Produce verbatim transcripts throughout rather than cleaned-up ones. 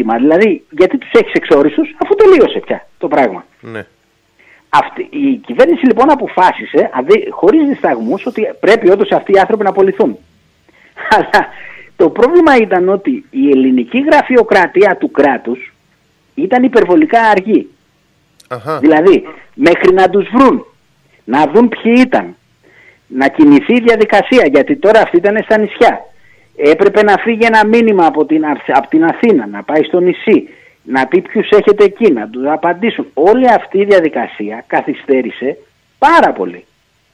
έτοιμα. Δηλαδή, γιατί τους έχεις εξόριστους, αφού τελείωσε πια το πράγμα. Ναι. Αυτή, η κυβέρνηση λοιπόν αποφάσισε, χωρίς δισταγμούς, ότι πρέπει όντως αυτοί οι άνθρωποι να απολυθούν. Αλλά το πρόβλημα ήταν ότι η ελληνική γραφειοκρατία του κράτους ήταν υπερβολικά αργή. Αχα. Δηλαδή, μέχρι να τους βρουν, να δουν ποιοι ήταν, να κινηθεί η διαδικασία, γιατί τώρα αυτοί ήταν στα νησιά. Έπρεπε να φύγει ένα μήνυμα από την, από την Αθήνα, να πάει στο νησί, να πει ποιους έχετε εκεί, να τους απαντήσουν. Όλη αυτή η διαδικασία καθυστέρησε πάρα πολύ.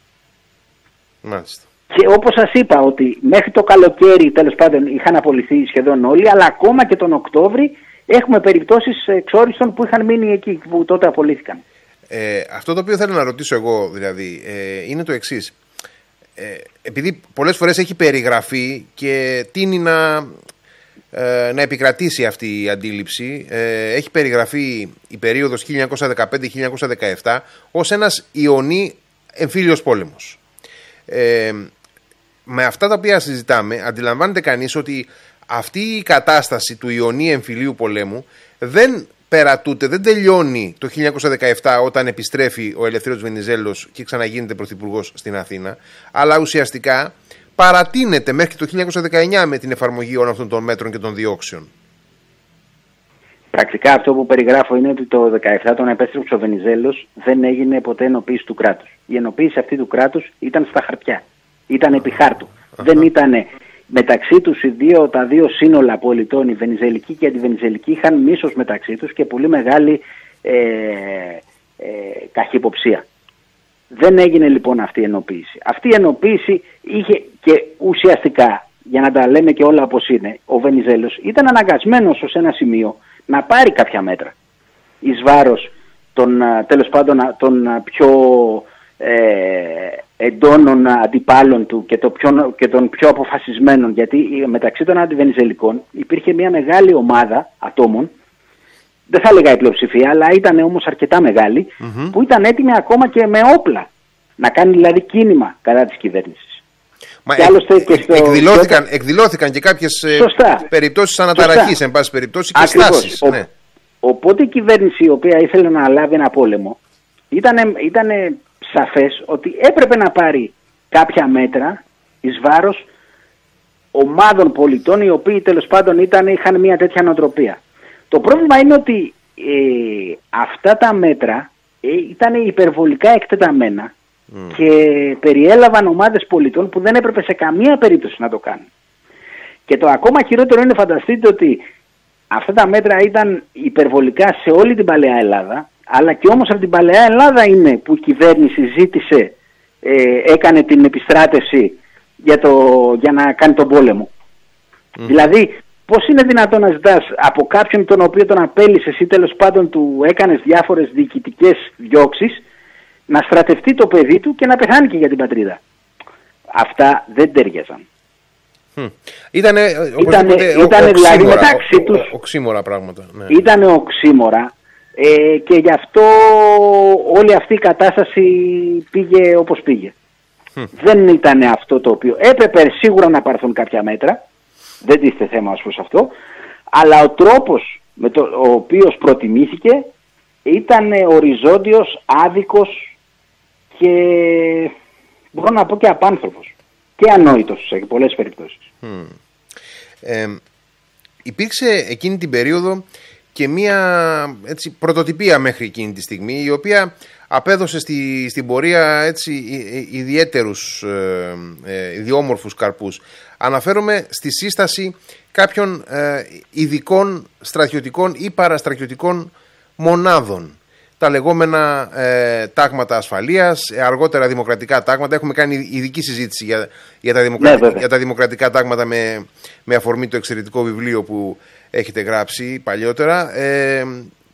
Μάλιστα. Και όπως σας είπα, ότι μέχρι το καλοκαίρι τέλος πάντων είχαν απολυθεί σχεδόν όλοι, αλλά ακόμα και τον Οκτώβρη έχουμε περιπτώσεις εξόριστων που είχαν μείνει εκεί, που τότε απολύθηκαν. Ε, αυτό το οποίο θέλω να ρωτήσω εγώ δηλαδή ε, είναι το εξής. Ε, επειδή πολλές φορές έχει περιγραφεί και τείνει να, ε, να επικρατήσει αυτή η αντίληψη, ε, έχει περιγραφεί η περίοδος χίλια εννιακόσια δεκαπέντε χίλια εννιακόσια δεκαεπτά ως ένας Ιωνί εμφύλιος πόλεμος. Ε, με αυτά τα οποία συζητάμε, αντιλαμβάνεται κανείς ότι αυτή η κατάσταση του Ιωνί εμφυλίου πολέμου δεν περατούται, δεν τελειώνει το χίλια εννιακόσια δεκαεπτά όταν επιστρέφει ο Ελευθέριος Βενιζέλος και ξαναγίνεται πρωθυπουργός στην Αθήνα, αλλά ουσιαστικά παρατείνεται μέχρι το χίλια εννιακόσια δεκαεννιά με την εφαρμογή όλων αυτών των μέτρων και των διώξεων. Πρακτικά αυτό που περιγράφω είναι ότι το δεκαεπτά, όταν επέστρεψε ο Βενιζέλος, δεν έγινε ποτέ ενοποίηση του κράτους. Η ενοποίηση αυτή του κράτους ήταν στα χαρτιά, ήταν επί χάρτου. Uh-huh. Δεν ήταν μεταξύ τους οι δύο, τα δύο σύνολα πολιτών, η βενιζελική και η αντιβενιζελική, είχαν μίσος μεταξύ τους και πολύ μεγάλη ε, ε, καχυποψία. Δεν έγινε λοιπόν αυτή η ενοποίηση. Αυτή η ενοποίηση είχε και ουσιαστικά, για να τα λέμε και όλα όπως είναι, ο Βενιζέλος ήταν αναγκασμένος ως ένα σημείο να πάρει κάποια μέτρα εις βάρος των, τέλος πάντων, των πιο ε, εντόνων αντιπάλων του και, το πιο, και των πιο αποφασισμένων, γιατί μεταξύ των αντιβενιζελικών υπήρχε μια μεγάλη ομάδα ατόμων, δεν θα έλεγα η πλειοψηφία, αλλά ήταν όμως αρκετά μεγάλη, mm-hmm. που ήταν έτοιμοι ακόμα και με όπλα να κάνει δηλαδή κίνημα κατά της κυβέρνησης. Μα και εκ, και στο... εκδηλώθηκαν, εκδηλώθηκαν και κάποιες Σωστά. περιπτώσεις αναταραχής, εν πάση περιπτώσει, και στάσεις. Ναι. Οπότε η κυβέρνηση, η οποία ήθελε να λάβει ένα πόλεμο, ήταν, ήταν σαφές ότι έπρεπε να πάρει κάποια μέτρα εις βάρος ομάδων πολιτών, οι οποίοι τέλος πάντων ήταν, είχαν μια τέτοια νοοτροπία. Το πρόβλημα είναι ότι ε, αυτά τα μέτρα ε, ήταν υπερβολικά εκτεταμένα mm. και περιέλαβαν ομάδες πολιτών που δεν έπρεπε σε καμία περίπτωση να το κάνουν. Και το ακόμα χειρότερο είναι, φανταστείτε ότι αυτά τα μέτρα ήταν υπερβολικά σε όλη την παλαιά Ελλάδα, αλλά και όμως από την παλαιά Ελλάδα είναι που η κυβέρνηση ζήτησε, ε, έκανε την επιστράτευση για, το, για να κάνει τον πόλεμο. Mm. Δηλαδή, πώς είναι δυνατόν να ζητάς από κάποιον τον οποίο τον απέλυσες ή τέλος πάντων του έκανες διάφορες διοικητικές διώξεις, να στρατευτεί το παιδί του και να πεθάνει και για την πατρίδα. Αυτά δεν τέριαζαν. Mm. Ήτανε, ήτανε, ο, ήτανε ο, δηλαδή οξύμορα, μεταξύ ο, τους. Ο, οξύμορα πράγματα. Ναι. Ήτανε οξύμορα ε, και γι' αυτό όλη αυτή η κατάσταση πήγε όπως πήγε. Mm. Δεν ήταν αυτό το οποίο έπρεπε σίγουρα να πάρθουν κάποια μέτρα. Δεν τίθεται θέμα ως προς αυτό, αλλά ο τρόπος με το ο οποίος προτιμήθηκε ήταν οριζόντιος, άδικος και μπορώ να πω και απάνθρωπος και ανόητος σε πολλές περιπτώσεις. Mm. Ε, υπήρξε εκείνη την περίοδο και μία έτσι, πρωτοτυπία μέχρι εκείνη τη στιγμή, η οποία απέδωσε στη, στην πορεία έτσι, ιδιαίτερους ε, ε, ιδιόμορφους καρπούς. Αναφέρομαι στη σύσταση κάποιων ε, ειδικών στρατιωτικών ή παραστρατιωτικών μονάδων. Τα λεγόμενα ε, τάγματα ασφαλείας, αργότερα δημοκρατικά τάγματα. Έχουμε κάνει ειδική συζήτηση για, για, τα, δημοκρατικά, ναι, για τα δημοκρατικά τάγματα με, με αφορμή το εξαιρετικό βιβλίο που έχετε γράψει παλιότερα. Ε,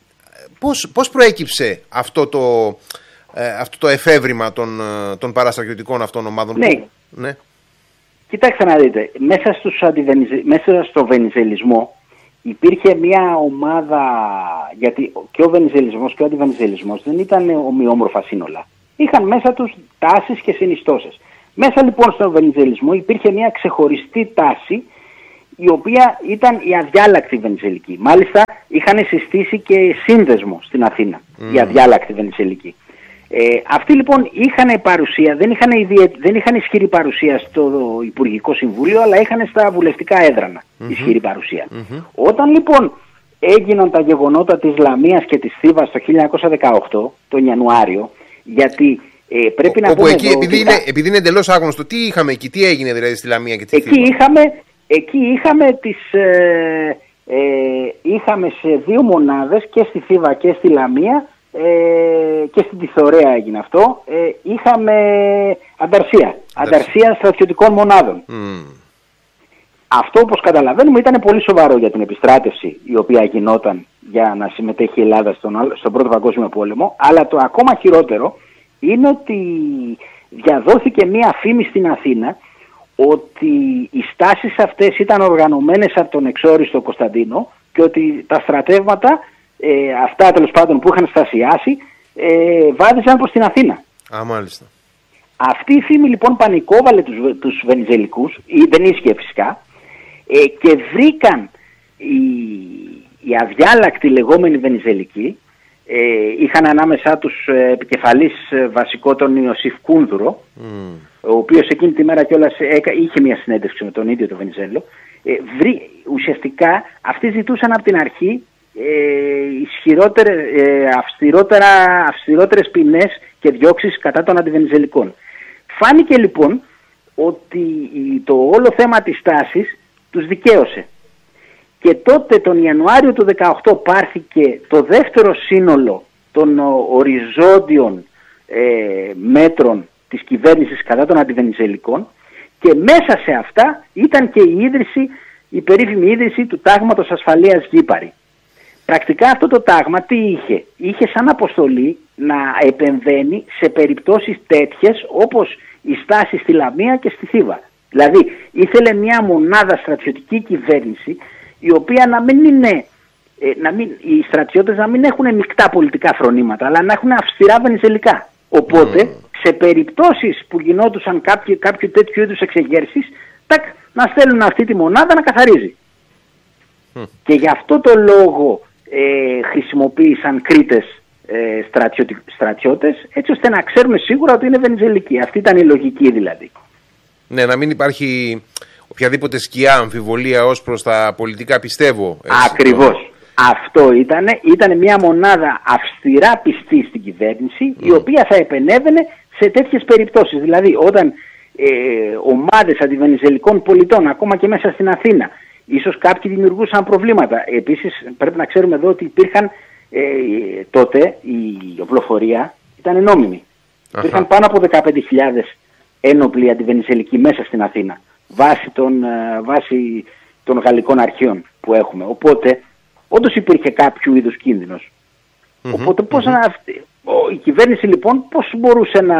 πώς, πώς προέκυψε αυτό το, ε, αυτό το εφεύρημα των, των παραστρατιωτικών αυτών ομάδων? Ναι. Που, ναι. Κοιτάξτε να δείτε, μέσα, στους αντιβενιζε... μέσα στο βενιζελισμό υπήρχε μια ομάδα, γιατί και ο βενιζελισμός και ο αντιβενιζελισμός δεν ήταν ομοιόμορφα σύνολα. Είχαν μέσα τους τάσεις και συνιστώσεις. Μέσα λοιπόν στον βενιζελισμό υπήρχε μια ξεχωριστή τάση, η οποία ήταν η αδιάλακτη Βενιζελική. Μάλιστα είχαν συστήσει και σύνδεσμο στην Αθήνα, mm. η αδιάλακτη Βενιζελική. Ε, αυτοί λοιπόν είχαν παρουσία, δεν είχαν, ιδιαι... δεν είχαν ισχυρή παρουσία στο Υπουργικό Συμβούλιο, αλλά είχαν στα βουλευτικά έδρανα mm-hmm. ισχυρή παρουσία. Mm-hmm. Όταν λοιπόν έγιναν τα γεγονότα της Λαμίας και της Θήβας το χίλια εννιακόσια δεκαοκτώ, τον Ιανουάριο, γιατί ε, πρέπει ο, να πούμε εκεί, εδώ, επειδή, είναι, τα... επειδή είναι εντελώς άγνωστο, τι είχαμε εκεί, τι έγινε δηλαδή στη Λαμία και τη εκεί Θήβα? Είχαμε, εκεί είχαμε τις... Ε, ε, είχαμε σε δύο μονάδες, και στη Θήβα και στη Λαμία, Ε, και στην Τιθωρέα έγινε αυτό, ε, είχαμε ανταρσία, ανταρσία στρατιωτικών μονάδων. Mm. Αυτό, όπως καταλαβαίνουμε, ήταν πολύ σοβαρό για την επιστράτευση η οποία γινόταν για να συμμετέχει η Ελλάδα στον, στον Πρώτο Παγκόσμιο Πόλεμο, αλλά το ακόμα χειρότερο είναι ότι διαδόθηκε μία φήμη στην Αθήνα ότι οι στάσεις αυτές ήταν οργανωμένες από τον εξόριστο Κωνσταντίνο και ότι τα στρατεύματα Ε, αυτά τέλος πάντων που είχαν στασιάσει ε, βάδιζαν προς την Αθήνα. Α, μάλιστα. Αυτή η φήμη λοιπόν πανικόβαλε τους, τους Βενιζελικούς, ή δεν ίσχυε φυσικά, ε, και βρήκαν οι, οι αδιάλακτοι λεγόμενοι Βενιζελικοί, ε, είχαν ανάμεσά τους ε, επικεφαλής ε, βασικό τον Ιωσήφ Κούνδουρο, mm. ο οποίος εκείνη τη μέρα κιόλας ε, είχε μια συνέντευξη με τον ίδιο τον Βενιζέλο. ε, βρή, ουσιαστικά αυτοί ζητούσαν από την αρχή Ε, ισχυρότερες, ε, αυστηρότερα, αυστηρότερες ποινές και διώξεις κατά των αντιβενιζελικών. Φάνηκε λοιπόν ότι το όλο θέμα της τάσης τους δικαίωσε. Και τότε τον Ιανουάριο του δεκαοκτώ πάρθηκε το δεύτερο σύνολο των οριζόντιων ε, μέτρων της κυβέρνησης κατά των αντιβενιζελικών, και μέσα σε αυτά ήταν και η ίδρυση, η περίφημη ίδρυση του Τάγματος Ασφαλείας Γήπαρη. Πρακτικά αυτό το τάγμα τι είχε? Είχε σαν αποστολή να επεμβαίνει σε περιπτώσεις τέτοιες όπως η στάση στη Λαμία και στη Θήβα. Δηλαδή ήθελε μια μονάδα στρατιωτική κυβέρνηση η οποία να μην είναι, να μην, οι στρατιώτες να μην έχουν μεικτά πολιτικά φρονήματα, αλλά να έχουν αυστηρά βενιζελικά. Οπότε mm. σε περιπτώσεις που γινόντουσαν κάποιο, κάποιο τέτοιο είδους εξεγέρσεις, τακ, να στέλνουν αυτή τη μονάδα να καθαρίζει. Mm. Και γι' αυτό το λόγο Ε, χρησιμοποίησαν Κρήτες ε, στρατιώτες, έτσι ώστε να ξέρουμε σίγουρα ότι είναι Βενιζελικοί. Αυτή ήταν η λογική δηλαδή. Ναι, να μην υπάρχει οποιαδήποτε σκιά αμφιβολία ως προς τα πολιτικά, πιστεύω. Έτσι. Ακριβώς. Το... Αυτό ήταν, ήταν μια μονάδα αυστηρά πιστή στην κυβέρνηση, mm. η οποία θα επενέβαινε σε τέτοιες περιπτώσεις. Δηλαδή όταν ε, ομάδες αντιβενιζελικών πολιτών, ακόμα και μέσα στην Αθήνα, ίσως κάποιοι δημιουργούσαν προβλήματα. Επίσης πρέπει να ξέρουμε εδώ ότι υπήρχαν ε, τότε η οπλοφορία ήταν νόμιμη. Αχα. Υπήρχαν πάνω από δεκαπέντε χιλιάδες ένοπλοι αντιβενιζελικοί μέσα στην Αθήνα, βάσει των, ε, βάσει των γαλλικών αρχείων που έχουμε. Οπότε όντως υπήρχε κάποιο είδους κίνδυνος. Mm-hmm. Οπότε πώς mm-hmm. να, η κυβέρνηση λοιπόν πώς μπορούσε να...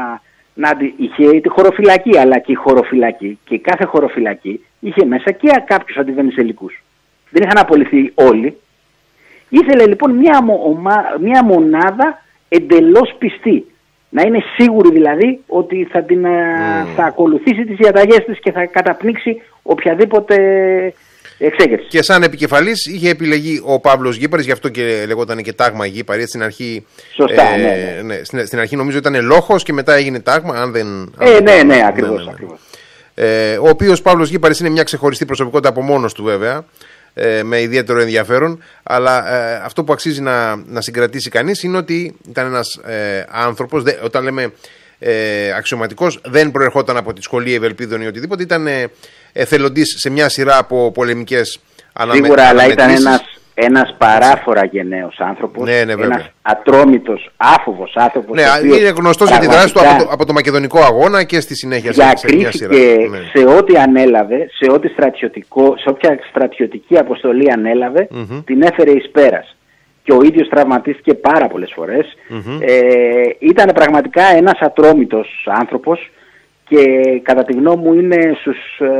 να είχε τη χωροφυλακή, αλλά και η χωροφυλακή και κάθε χωροφυλακή είχε μέσα και κάποιους αντιβενιζελικούς. Δεν είχαν απολυθεί όλοι. Ήθελε λοιπόν μια, ομα, μια μονάδα εντελώς πιστή. Να είναι σίγουρη δηλαδή ότι θα, την, mm. θα ακολουθήσει τις διαταγές της και θα καταπνίξει οποιαδήποτε εξέγερση. Και σαν επικεφαλής είχε επιλεγεί ο Παύλος Γήπαρης, γι' αυτό και λεγόταν και τάγμα Γήπαρη. Στην αρχή, Σωστά, ε, ναι, ναι. Ναι, στην, στην αρχή νομίζω ήταν λόχος και μετά έγινε τάγμα. Αν δεν, αν ε, δεν, ναι, ναι, ναι, ακριβώς. Ναι, ναι. ακριβώς. Ε, ο οποίος Παύλος Γήπαρης είναι μια ξεχωριστή προσωπικότητα από μόνος του βέβαια, ε, με ιδιαίτερο ενδιαφέρον, αλλά ε, αυτό που αξίζει να, να συγκρατήσει κανείς είναι ότι ήταν ένας ε, άνθρωπος, δε, όταν λέμε ε, αξιωματικός, δεν προερχόταν από τη σχολή Ευελπίδων ή οτιδήποτε, ήταν ε, εθελοντής σε μια σειρά από πολεμικές αναμετρήσεις. Σίγουρα, αλλά ήταν ένας, ένας παράφορα γενναίος άνθρωπος, ναι, ναι, ένας ατρόμητος, άφοβος άνθρωπος. Ναι, είναι γνωστός για τη δράση του από το, από το Μακεδονικό Αγώνα και στη συνέχεια σε, σε μια σειρά. Ναι. Σε ό,τι ανέλαβε, σε, ό,τι στρατιωτικό, σε όποια στρατιωτική αποστολή ανέλαβε, mm-hmm. την έφερε εις πέρας. Και ο ίδιος τραυματίστηκε πάρα πολλές φορές. Mm-hmm. Ε, ήταν πραγματικά ένας ατρόμητος άνθρωπος και κατά τη γνώμη μου είναι στους...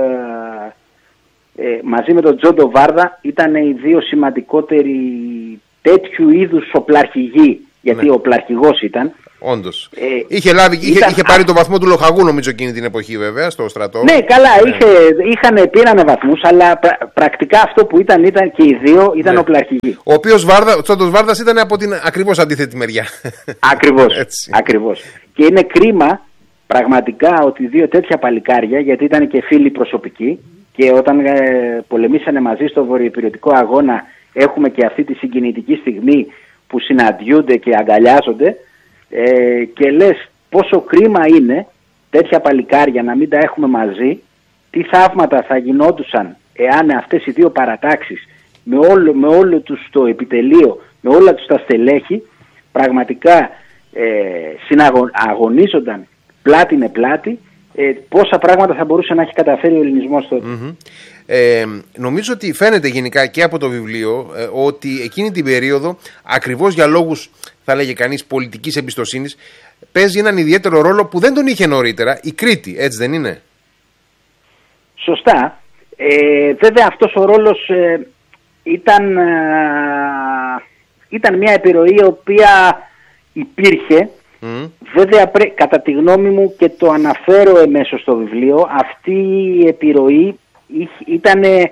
Ε, Ε, μαζί με τον Τζόντο Βάρδα ήταν οι δύο σημαντικότεροι τέτοιου είδους οπλαρχηγοί, γιατί ναι. ο οπλαρχηγός ήταν. Όντως. Ε, είχε, λάβει, είχε, ήταν... είχε πάρει το βαθμό του λοχαγού, νομίζω, εκείνη την εποχή, βέβαια, στο στρατό. Ναι, καλά, ναι. Είχε, είχαν, πήρανε βαθμούς, αλλά πρα, πρακτικά αυτό που ήταν, ήταν και οι δύο ήταν ναι. οπλαρχηγοί. Ο οποίος Βάρδα, ο Τσόντος Βάρδας ήταν από την ακριβώς αντίθετη μεριά. Ακριβώς, ακριβώς. Και είναι κρίμα πραγματικά ότι δύο τέτοια παλικάρια, γιατί ήταν και φίλοι προσωπικοί, και όταν ε, πολεμήσανε μαζί στο βορειοϊπειρωτικό αγώνα, έχουμε και αυτή τη συγκινητική στιγμή που συναντιούνται και αγκαλιάζονται, ε, και λες πόσο κρίμα είναι τέτοια παλικάρια να μην τα έχουμε μαζί, τι θαύματα θα γινόντουσαν εάν αυτές οι δύο παρατάξεις με όλο, με όλο τους το επιτελείο, με όλα τους τα στελέχη, πραγματικά ε, συναγωνίζονταν πλάτη με πλάτη, ε, πόσα πράγματα θα μπορούσε να έχει καταφέρει ο ελληνισμός τότε. Mm-hmm. Ε, νομίζω ότι φαίνεται γενικά και από το βιβλίο ε, ότι εκείνη την περίοδο, ακριβώς για λόγους, θα λέγε κανείς, πολιτικής εμπιστοσύνης, παίζει έναν ιδιαίτερο ρόλο που δεν τον είχε νωρίτερα η Κρήτη, έτσι δεν είναι? Σωστά. Ε, βέβαια αυτός ο ρόλος ε, ήταν, ε, ήταν μια επιρροή η οποία υπήρχε. Mm. Βέβαια, πρέ, κατά τη γνώμη μου, και το αναφέρω εμέσως στο βιβλίο, αυτή η επιρροή ήταν ε,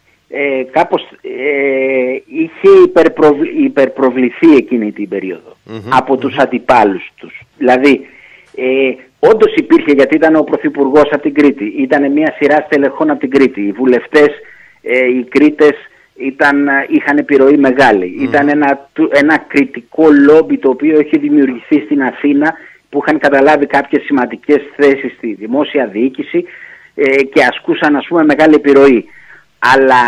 κάπως ε, είχε υπερπροβλη, υπερπροβληθεί εκείνη την περίοδο mm-hmm. από mm-hmm. τους αντιπάλους τους. Δηλαδή ε, όντως υπήρχε, γιατί ήταν ο Πρωθυπουργός από την Κρήτη, ήταν μια σειρά στελεχών από την Κρήτη, οι βουλευτές, ε, οι Κρήτες ήταν, είχαν επιρροή μεγάλη. Mm. Ήταν ένα, ένα κριτικό λόμπι το οποίο είχε δημιουργηθεί στην Αθήνα, που είχαν καταλάβει κάποιες σημαντικές θέσεις στη δημόσια διοίκηση ε, και ασκούσαν, ας πούμε, μεγάλη επιρροή. Αλλά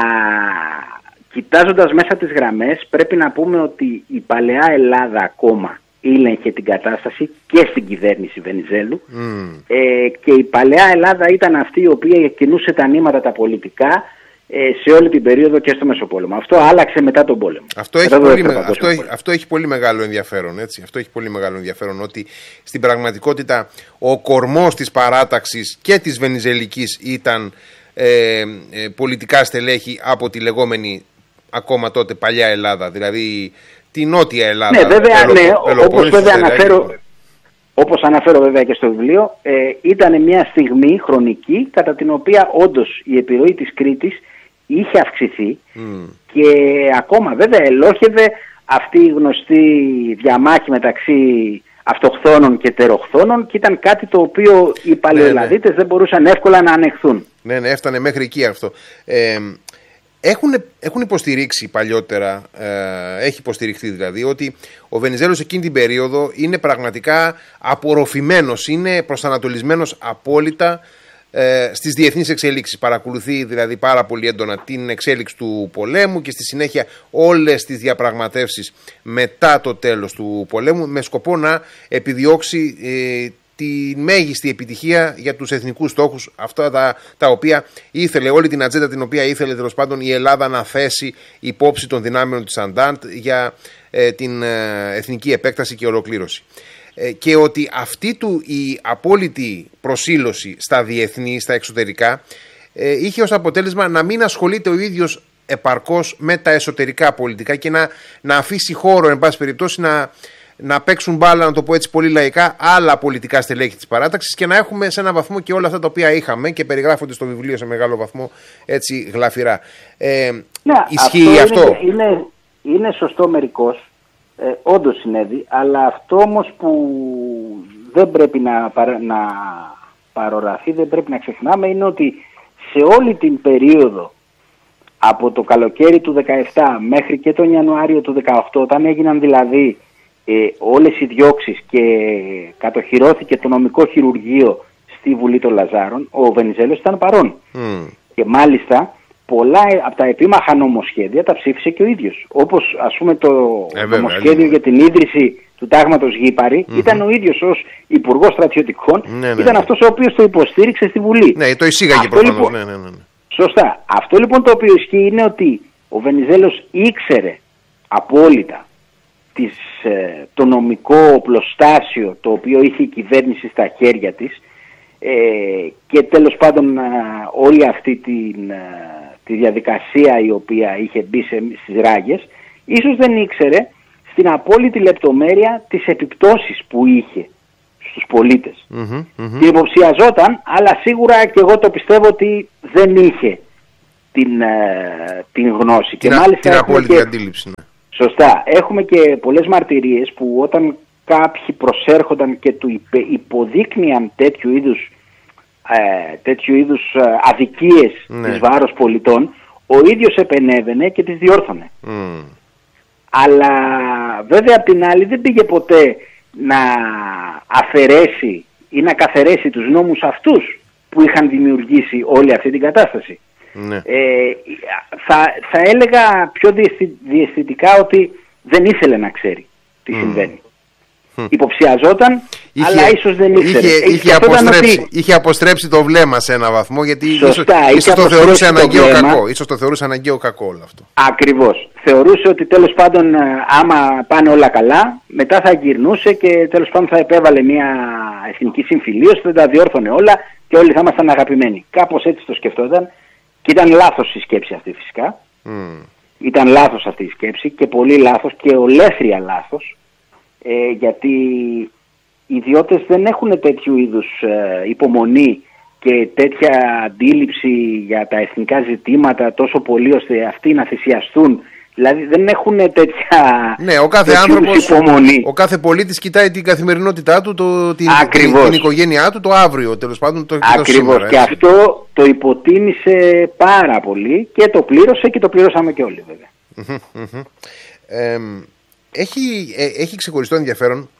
κοιτάζοντας μέσα τις γραμμές, πρέπει να πούμε ότι η παλαιά Ελλάδα ακόμα ήλεγχε την κατάσταση και στην κυβέρνηση Βενιζέλου mm. ε, και η παλαιά Ελλάδα ήταν αυτή η οποία κινούσε τα νήματα τα πολιτικά σε όλη την περίοδο και στο Μεσοπόλεμο. Αυτό άλλαξε μετά τον πόλεμο. Αυτό έχει, πολύ, με... αυτό έχει, αυτό έχει πολύ μεγάλο ενδιαφέρον. Έτσι. Αυτό έχει πολύ μεγάλο ενδιαφέρον, ότι στην πραγματικότητα ο κορμός της παράταξης και της Βενιζελικής ήταν ε, ε, πολιτικά στελέχη από τη λεγόμενη ακόμα τότε παλιά Ελλάδα, δηλαδή τη νότια Ελλάδα. Ναι, βέβαια, Ελο... ναι, όπως βέβαια αναφέρω, όπως αναφέρω βέβαια και στο βιβλίο, ε, ήταν μια στιγμή χρονική κατά την οποία όντως η επιρροή της Κρήτης είχε αυξηθεί mm. και ακόμα βέβαια ελόχευε αυτή η γνωστή διαμάχη μεταξύ αυτοχθόνων και τεροχθόνων, και ήταν κάτι το οποίο οι παλαιοελλαδίτες ναι, ναι. δεν μπορούσαν εύκολα να ανεχθούν. Ναι, ναι, έφτανε μέχρι εκεί αυτό. Ε, Έχουν, έχουν υποστηρίξει παλιότερα, ε, έχει υποστηριχθεί δηλαδή, ότι ο Βενιζέλος εκείνη την περίοδο είναι πραγματικά απορροφημένος, είναι προσανατολισμένος απόλυτα ε, στις διεθνείς εξελίξεις. Παρακολουθεί δηλαδή πάρα πολύ έντονα την εξέλιξη του πολέμου και στη συνέχεια όλες τις διαπραγματεύσεις μετά το τέλος του πολέμου, με σκοπό να επιδιώξει ε, τη μέγιστη επιτυχία για τους εθνικούς στόχους, αυτά τα, τα οποία ήθελε, όλη την ατζέντα την οποία ήθελε τέλος πάντων η Ελλάδα να θέσει υπόψη των δυνάμεων της Αντάντ για ε, την ε, εθνική επέκταση και ολοκλήρωση. Ε, και ότι αυτή του η απόλυτη προσήλωση στα διεθνή, στα εξωτερικά, ε, είχε ως αποτέλεσμα να μην ασχολείται ο ίδιος επαρκώς με τα εσωτερικά πολιτικά και να, να αφήσει χώρο, εν πάση περιπτώσει, να να παίξουν μπάλα, να το πω έτσι πολύ λαϊκά, άλλα πολιτικά στελέχη της παράταξης, και να έχουμε σε έναν βαθμό και όλα αυτά τα οποία είχαμε και περιγράφονται στο βιβλίο σε μεγάλο βαθμό έτσι γλαφυρά. Ε, ναι, ισχύει αυτό? αυτό? Είναι, είναι, είναι σωστό μερικώς, ε, όντως συνέβη, αλλά αυτό όμως που δεν πρέπει να, παρα, να παροραθεί, δεν πρέπει να ξεχνάμε, είναι ότι σε όλη την περίοδο από το καλοκαίρι του δεκαεπτά μέχρι και τον Ιανουάριο του δεκαοκτώ, όταν έγιναν δηλαδή Ε, όλες οι διώξεις και κατοχυρώθηκε το νομικό χειρουργείο στη Βουλή των Λαζάρων, ο Βενιζέλος ήταν παρόν. Mm. Και μάλιστα πολλά από τα επίμαχα νομοσχέδια τα ψήφισε και ο ίδιος. Όπως ας πούμε το ε, νομοσχέδιο βέβαια, για την ίδρυση του τάγματος Γήπαρη, mm-hmm. ήταν ο ίδιος ως Υπουργός Στρατιωτικών, ναι, ναι, ήταν ναι. αυτός ο οποίος το υποστήριξε στη Βουλή. Ναι, το εισήγαγε προφανώς. Λοιπόν, ναι, ναι, ναι. Σωστά. Αυτό λοιπόν το οποίο ισχύει είναι ότι ο Βενιζέλος ήξερε απόλυτα της, ε, το νομικό οπλοστάσιο το οποίο είχε η κυβέρνηση στα χέρια της, ε, και τέλος πάντων ε, όλη αυτή την, ε, τη διαδικασία η οποία είχε μπει σε, στις ράγες. Ίσως δεν ήξερε στην απόλυτη λεπτομέρεια τις επιπτώσεις που είχε στους πολίτες. Mm-hmm, mm-hmm. Και υποψιαζόταν, αλλά σίγουρα και εγώ το πιστεύω ότι δεν είχε την, ε, την γνώση. Την, και μάλιστα την απόλυτη και, αντίληψη. Ναι. Σωστά. Έχουμε και πολλές μαρτυρίες που όταν κάποιοι προσέρχονταν και του υπε, υποδείκνυαν τέτοιου είδους, ε, τέτοιου είδους αδικίες ναι. της βάρος πολιτών, ο ίδιος επενέβαινε και τις διόρθωνε. Mm. Αλλά βέβαια απ' την άλλη δεν πήγε ποτέ να αφαιρέσει ή να καθαιρέσει τους νόμους αυτούς που είχαν δημιουργήσει όλη αυτή την κατάσταση. Ναι. Ε, θα, θα έλεγα πιο διαισθητικά ότι δεν ήθελε να ξέρει τι mm. συμβαίνει. Mm. Υποψιαζόταν, είχε, αλλά ίσως δεν ήθελε. Είχε, είχε, αποστρέψει, ότι... είχε αποστρέψει το βλέμμα σε ένα βαθμό, γιατί Σωστά, ίσως, ίσως το θεωρούσε αναγκαίο το κακό. Ίσως το θεωρούσε αναγκαίο κακό όλο αυτό. Ακριβώς. Θεωρούσε ότι τέλος πάντων άμα πάνε όλα καλά, μετά θα γυρνούσε και τέλος πάντων θα επέβαλε μια εθνική συμφιλίωση, θα τα διόρθωνε όλα και όλοι θα ήμασταν αγαπημένοι. Κάπως έτσι το σκεφτόταν και ήταν λάθος η σκέψη αυτή φυσικά. Mm. Ήταν λάθος αυτή η σκέψη και πολύ λάθος και ολέθρια λάθος. Ε, γιατί οι ιδιώτες δεν έχουν τέτοιου είδους ε, υπομονή και τέτοια αντίληψη για τα εθνικά ζητήματα τόσο πολύ ώστε αυτοί να θυσιαστούν. Δηλαδή δεν έχουν τέτοια ναι, ο κάθε άνθρωπος, υπομονή. Ο κάθε πολίτης κοιτάει την καθημερινότητά του, το, την, την, την οικογένειά του, το αύριο τέλος πάντων. Το, Ακριβώς. Το σήμερα, και αυτό το υποτίμησε πάρα πολύ και το πλήρωσε και το πλήρωσαμε και όλοι βέβαια. ε, Έχει, έχει ξεχωριστό ενδιαφέρον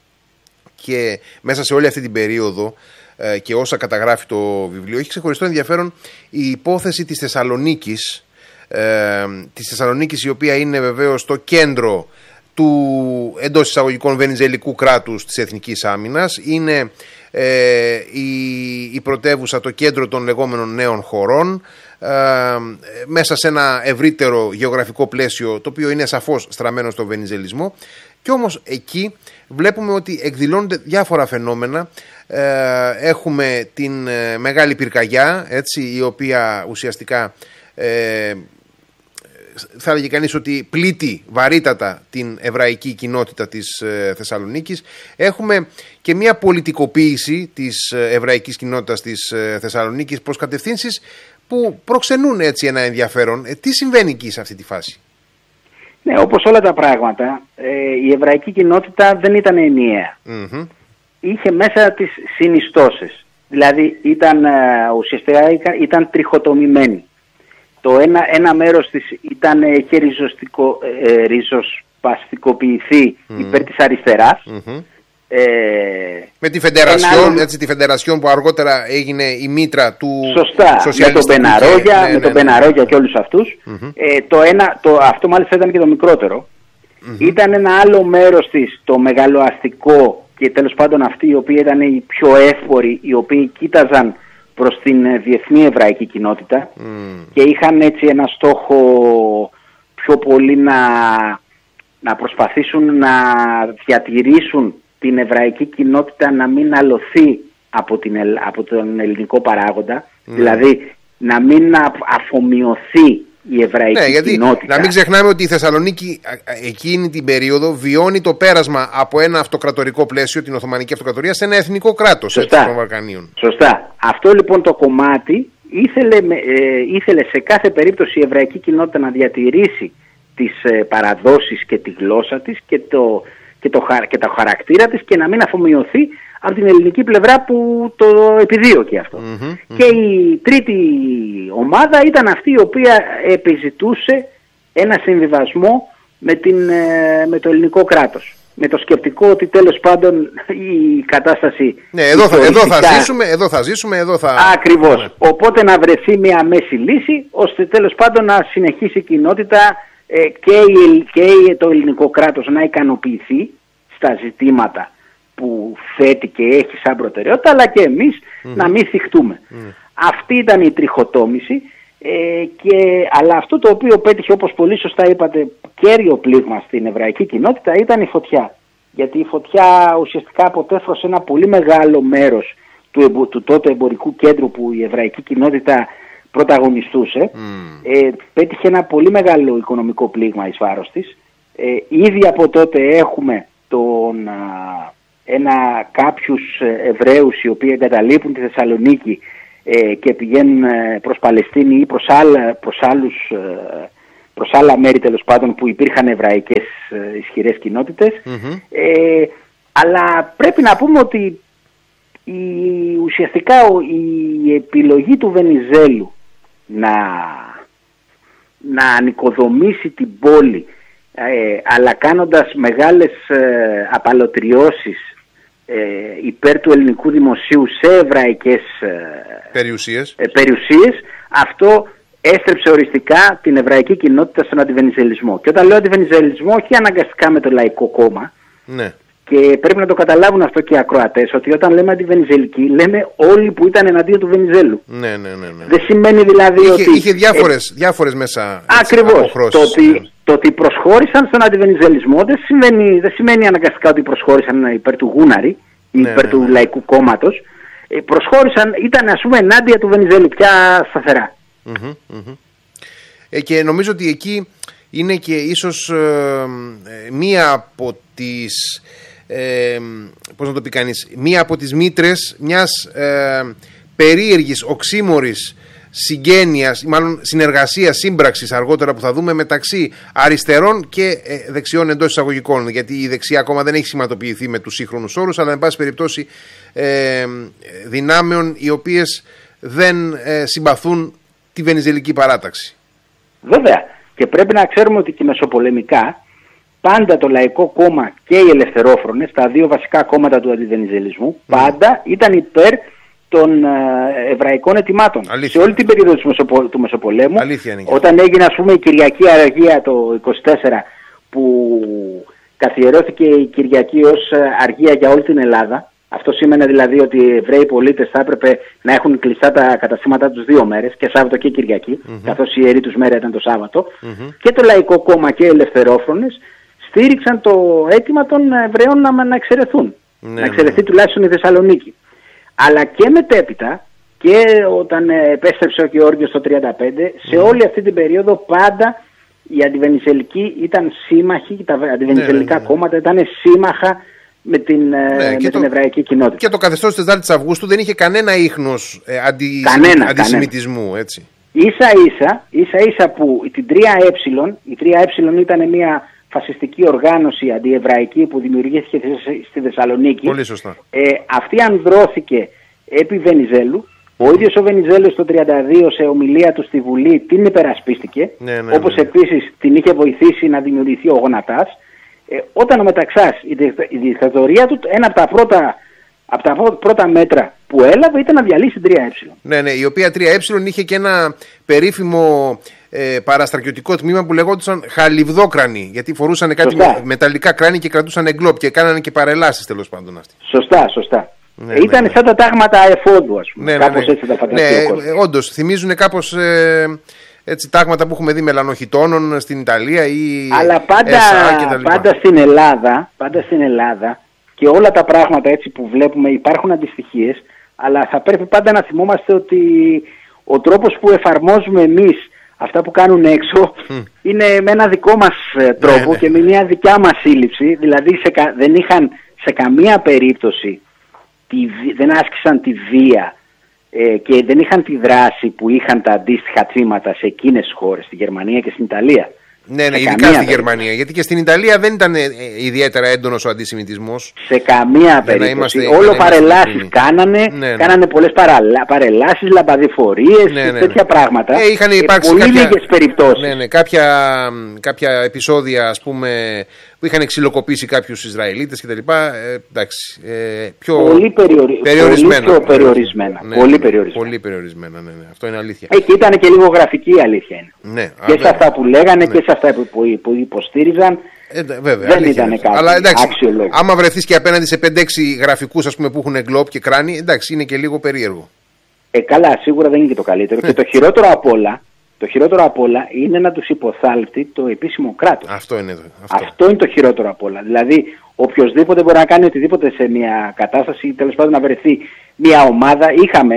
και μέσα σε όλη αυτή την περίοδο ε, και όσα καταγράφει το βιβλίο, έχει ξεχωριστό ενδιαφέρον η υπόθεση της Θεσσαλονίκης, ε, της Θεσσαλονίκης η οποία είναι βεβαίως το κέντρο του εντός εισαγωγικών βενιζελικού κράτους της εθνικής άμυνας, είναι ε, η, η πρωτεύουσα, το κέντρο των λεγόμενων νέων χωρών, Ε, μέσα σε ένα ευρύτερο γεωγραφικό πλαίσιο το οποίο είναι σαφώς στραμμένο στο βενιζελισμό, και όμως εκεί βλέπουμε ότι εκδηλώνονται διάφορα φαινόμενα. ε, έχουμε την ε, Μεγάλη Πυρκαγιά, έτσι, η οποία ουσιαστικά ε, θα έλεγε κανείς ότι πλήττει βαρύτατα την εβραϊκή κοινότητα της ε, Θεσσαλονίκης. Έχουμε και μια πολιτικοποίηση της ε, εβραϊκής κοινότητας της ε, Θεσσαλονίκης προς κατευθύνσεις που προξενούν έτσι ένα ενδιαφέρον. Ε, τι συμβαίνει εκεί σε αυτή τη φάση? Ναι, όπως όλα τα πράγματα, ε, η εβραϊκή κοινότητα δεν ήταν ενιαία. Mm-hmm. Είχε μέσα τις συνιστώσεις. Δηλαδή ήταν, ε, ουσιαστικά ήταν τριχοτομημένη. Το ένα, ένα μέρος της ήταν, είχε ριζοστικο, ε, ριζοσπαστικοποιηθεί mm-hmm. υπέρ της αριστεράς. Mm-hmm. Ε, με τη Φεντερασιόν, άλλο... έτσι, τη Φεντερασιόν που αργότερα έγινε η μήτρα του σωστά, με τον Πεναρόγια, ναι, ναι, με τον ναι, Πεναρόγια ναι. και όλους αυτούς. Mm-hmm. Ε, το ένα, το, αυτό μάλιστα ήταν και το μικρότερο. Mm-hmm. Ήταν ένα άλλο μέρος της, το μεγαλοαστικό, και τέλος πάντων αυτοί οι οποίοι ήταν οι πιο εύποροι, οι οποίοι κοίταζαν προς την διεθνή εβραϊκή κοινότητα mm. και είχαν έτσι ένα στόχο πιο πολύ να, να προσπαθήσουν να διατηρήσουν την εβραϊκή κοινότητα να μην αλωθεί από, την, από τον ελληνικό παράγοντα, mm. δηλαδή να μην αφομοιωθεί η εβραϊκή ναι, γιατί κοινότητα. Να μην ξεχνάμε ότι η Θεσσαλονίκη εκείνη την περίοδο βιώνει το πέρασμα από ένα αυτοκρατορικό πλαίσιο, την Οθωμανική Αυτοκρατορία, σε ένα εθνικό κράτος των Βαλκανίων. Σωστά. Αυτό λοιπόν το κομμάτι ήθελε, ε, ήθελε σε κάθε περίπτωση η εβραϊκή κοινότητα να διατηρήσει τις ε, παραδόσεις και τη γλώσσα της και το, και, το, και το χαρακτήρα της και να μην αφομοιωθεί από την ελληνική πλευρά που το επιδίωκε αυτό. Mm-hmm, mm-hmm. Και η τρίτη ομάδα ήταν αυτή η οποία επιζητούσε ένα συμβιβασμό με, την, με το ελληνικό κράτος. Με το σκεπτικό ότι τέλος πάντων η κατάσταση... Ναι, εδώ θα, εδώ θα ζήσουμε, εδώ θα ζήσουμε, εδώ θα... Ακριβώς. Ναι. Οπότε να βρεθεί μια μέση λύση, ώστε τέλος πάντων να συνεχίσει η κοινότητα ε, και, η, και το ελληνικό κράτος να ικανοποιηθεί στα ζητήματα που θέτει και έχει σαν προτεραιότητα, αλλά και εμείς mm. να μην θυχτούμε. Mm. Αυτή ήταν η τριχοτόμηση, ε, και, αλλά αυτό το οποίο πέτυχε, όπως πολύ σωστά είπατε, κέριο πλήγμα στην εβραϊκή κοινότητα ήταν η φωτιά. Γιατί η φωτιά ουσιαστικά αποτέφρωσε ένα πολύ μεγάλο μέρος του, του τότε εμπορικού κέντρου που η εβραϊκή κοινότητα πρωταγωνιστούσε. Mm. Ε, πέτυχε ένα πολύ μεγάλο οικονομικό πλήγμα εις βάρος της. Ε, ήδη από τότε έχουμε τον, α, ένα, κάποιους Εβραίους οι οποίοι εγκαταλείπουν τη Θεσσαλονίκη ε, και πηγαίνουν προς Παλαιστίνη ή προς, άλλα, προς, άλλους, προς άλλα μέρη τέλος πάντων που υπήρχαν εβραϊκές ε, ισχυρές κοινότητες. Mm-hmm. Ε, αλλά πρέπει να πούμε ότι η, ουσιαστικά η επιλογή του Βενιζέλου να, να ανοικοδομήσει την πόλη ε, αλλά κάνοντας μεγάλες ε, απαλωτριώσεις ε, υπέρ του ελληνικού δημοσίου σε εβραϊκές ε, περιουσίες. Ε, περιουσίες, αυτό έστρεψε οριστικά την εβραϊκή κοινότητα στον αντιβενιζελισμό. Και όταν λέω αντιβενιζελισμό, όχι αναγκαστικά με το Λαϊκό Κόμμα. Ναι. Και πρέπει να το καταλάβουν αυτό και οι ακροατές, ότι όταν λέμε αντιβενιζελικοί, λέμε όλοι που ήταν εναντίον του Βενιζέλου. Ναι, ναι, ναι, ναι. Δεν σημαίνει δηλαδή είχε, ότι... Είχε διάφορες, ε, διάφορες μέσα ακριβώς. Το ότι, ναι. το ότι προσχώρησαν στον αντιβενιζελισμό δεν σημαίνει, δεν σημαίνει αναγκαστικά ότι προσχώρησαν υπέρ του Γούναρη ή ναι, υπέρ ναι, του ναι. Λαϊκού Κόμματος. Ε, προσχώρησαν, ήταν ας πούμε ενάντια του Βενιζέλου πια σταθερά. Mm-hmm, mm-hmm. Ε, και νομίζω ότι εκεί είναι και ίσως ε, ε, μία από τις... Ε, πώς να το πει κανείς, μία από τις μήτρες μιας ε, περίεργης, οξύμορης συγγένειας, μάλλον συνεργασίας, σύμπραξης αργότερα που θα δούμε μεταξύ αριστερών και ε, δεξιών εντός εισαγωγικών, γιατί η δεξιά ακόμα δεν έχει σηματοποιηθεί με τους σύγχρονους όρους, αλλά εν πάση περιπτώσει ε, δυνάμεων οι οποίες δεν ε, συμπαθούν τη βενιζελική παράταξη. Βέβαια, και πρέπει να ξέρουμε ότι και μεσοπολεμικά πάντα το Λαϊκό Κόμμα και οι Ελευθερόφρονες, τα δύο βασικά κόμματα του αντιβενιζελισμού, mm. πάντα ήταν υπέρ των ε, εβραϊκών αιτημάτων. Αλήθεια. Σε όλη την περίοδο του, Μεσοπο, του Μεσοπολέμου, όταν έγινε ας πούμε η Κυριακή Αργία το είκοσι τέσσερα, που καθιερώθηκε η Κυριακή ως αργία για όλη την Ελλάδα. Αυτό σήμαινε δηλαδή ότι οι Εβραίοι πολίτες θα έπρεπε να έχουν κλειστά τα καταστήματά τους δύο μέρες, και Σάββατο και Κυριακή, mm-hmm. καθώς η ιερή τους μέρα ήταν το Σάββατο. Mm-hmm. Και το Λαϊκό Κόμμα και οι Ελευθερόφρονες στήριξαν το αίτημα των Εβραίων να, να εξαιρεθούν. Ναι, να εξαιρεθεί ναι. τουλάχιστον η Θεσσαλονίκη. Αλλά και μετέπειτα, και όταν επέστρεψε ο Γεώργιος το τριάντα πέντε, σε mm. όλη αυτή την περίοδο πάντα οι αντιβενιζελικοί ήταν σύμμαχοι, τα αντιβενιζελικά ναι, ναι, ναι. κόμματα ήταν σύμμαχα με την, ναι, με την το, εβραϊκή κοινότητα. Και το καθεστώς της τεσσάρτης Αυγούστου δεν είχε κανένα ίχνος ε, αντι, κανένα, αντισημιτισμού, κανένα. Έτσι. Ίσα ίσα, ίσα ίσα που την τρία Ε, η τρία Ε ήταν μια φασιστική οργάνωση αντιεβραϊκή που δημιουργήθηκε στη Θεσσαλονίκη. Πολύ σωστά. Ε, αυτή ανδρώθηκε επί Βενιζέλου. Ο ίδιος ο Βενιζέλος το τριάντα δύο σε ομιλία του στη Βουλή την υπερασπίστηκε. Ναι, ναι, όπως ναι. επίσης την είχε βοηθήσει να δημιουργηθεί ο Γονατάς. Ε, όταν ο Μεταξάς, η, η δικτατορία του, ένα από τα πρώτα, από τα πρώτα μέτρα που έλαβε ήταν να διαλύσει την τρία Ε. Ναι, ναι, η οποία τρία Ε είχε και ένα περίφημο ε, παραστρατιωτικό τμήμα που λεγόντουσαν χαλιβδόκρανοι, γιατί φορούσαν κάτι σωστά. μεταλλικά κράνη και κρατούσαν εγκλόπ και κάνανε και παρελάσεις τέλος πάντων αυτοί. Σωστά, σωστά. Ναι, ε, ήταν ναι, σαν τα τάγματα εφόδου, ας πούμε. Ναι, κάπως ναι, ναι. έτσι τα φανταστεί. Ναι, ε, όντως, θυμίζουν κάπως ε, έτσι, τάγματα που έχουμε δει μελανοχιτώνων στην Ιταλία ή αλλά πάντα, πάντα, στην Ελλάδα, πάντα στην Ελλάδα και όλα τα πράγματα έτσι που βλέπουμε υπάρχουν αντιστοιχίες, αλλά θα πρέπει πάντα να θυμόμαστε ότι ο τρόπος που εφαρμόζουμε εμείς αυτά που κάνουν έξω mm. είναι με ένα δικό μας τρόπο ναι, ναι. και με μια δικιά μας σύλληψη, δηλαδή σε, δεν είχαν σε καμία περίπτωση τη, δεν άσκησαν τη βία ε, και δεν είχαν τη δράση που είχαν τα αντίστοιχα τμήματα σε εκείνες τις χώρες, στη Γερμανία και στην Ιταλία. Ναι, ναι, ειδικά στη περίπτωση. Γερμανία, γιατί και στην Ιταλία δεν ήταν ε, ιδιαίτερα έντονος ο αντισημιτισμός. Σε καμία περίπτωση. Είμαστε, όλο παρελάσεις κάνανε, ναι, ναι. κάνανε πολλές παραλα... παρελάσεις, λαμπαδιφορίες, ναι, ναι, ναι. τέτοια πράγματα. Ε, είχαν υπάρξει πολύ κάποια... λίγες περιπτώσεις. Ναι, ναι, κάποια, κάποια επεισόδια, ας πούμε, που είχαν ξυλοκοπήσει κάποιους Ισραηλίτες κτλ. Ε, εντάξει, ε, πιο πολύ περιορι... περιορισμένα. Πολύ πιο περιορισμένα. Ναι, πολύ ναι, περιορισμένα. Πολύ περιορισμένα, ναι, ναι. Αυτό είναι αλήθεια. Ε, και ήταν και λίγο γραφική η αλήθεια είναι. Ναι, και σε αυτά που λέγανε ναι. και σε αυτά που, που υποστήριζαν. Ε, βέβαια, δεν ήταν κάτι αλλά, εντάξει, άξιολόγο. Άμα βρεθείς και απέναντι σε πέντε έξι γραφικούς, ας πούμε, που έχουν γκλόπ και κράνη, εντάξει, είναι και λίγο περίεργο. Ε, καλά, σίγουρα δεν είναι και το καλύτερο. Και το χειρότερο απ' όλα, το χειρότερο απ' όλα είναι να τους υποθάλπτει το επίσημο κράτος. Αυτό είναι, αυτό. αυτό είναι το χειρότερο απ' όλα. Δηλαδή, οποιοσδήποτε μπορεί να κάνει οτιδήποτε σε μια κατάσταση, τέλος πάντων να βρεθεί μια ομάδα. Είχαμε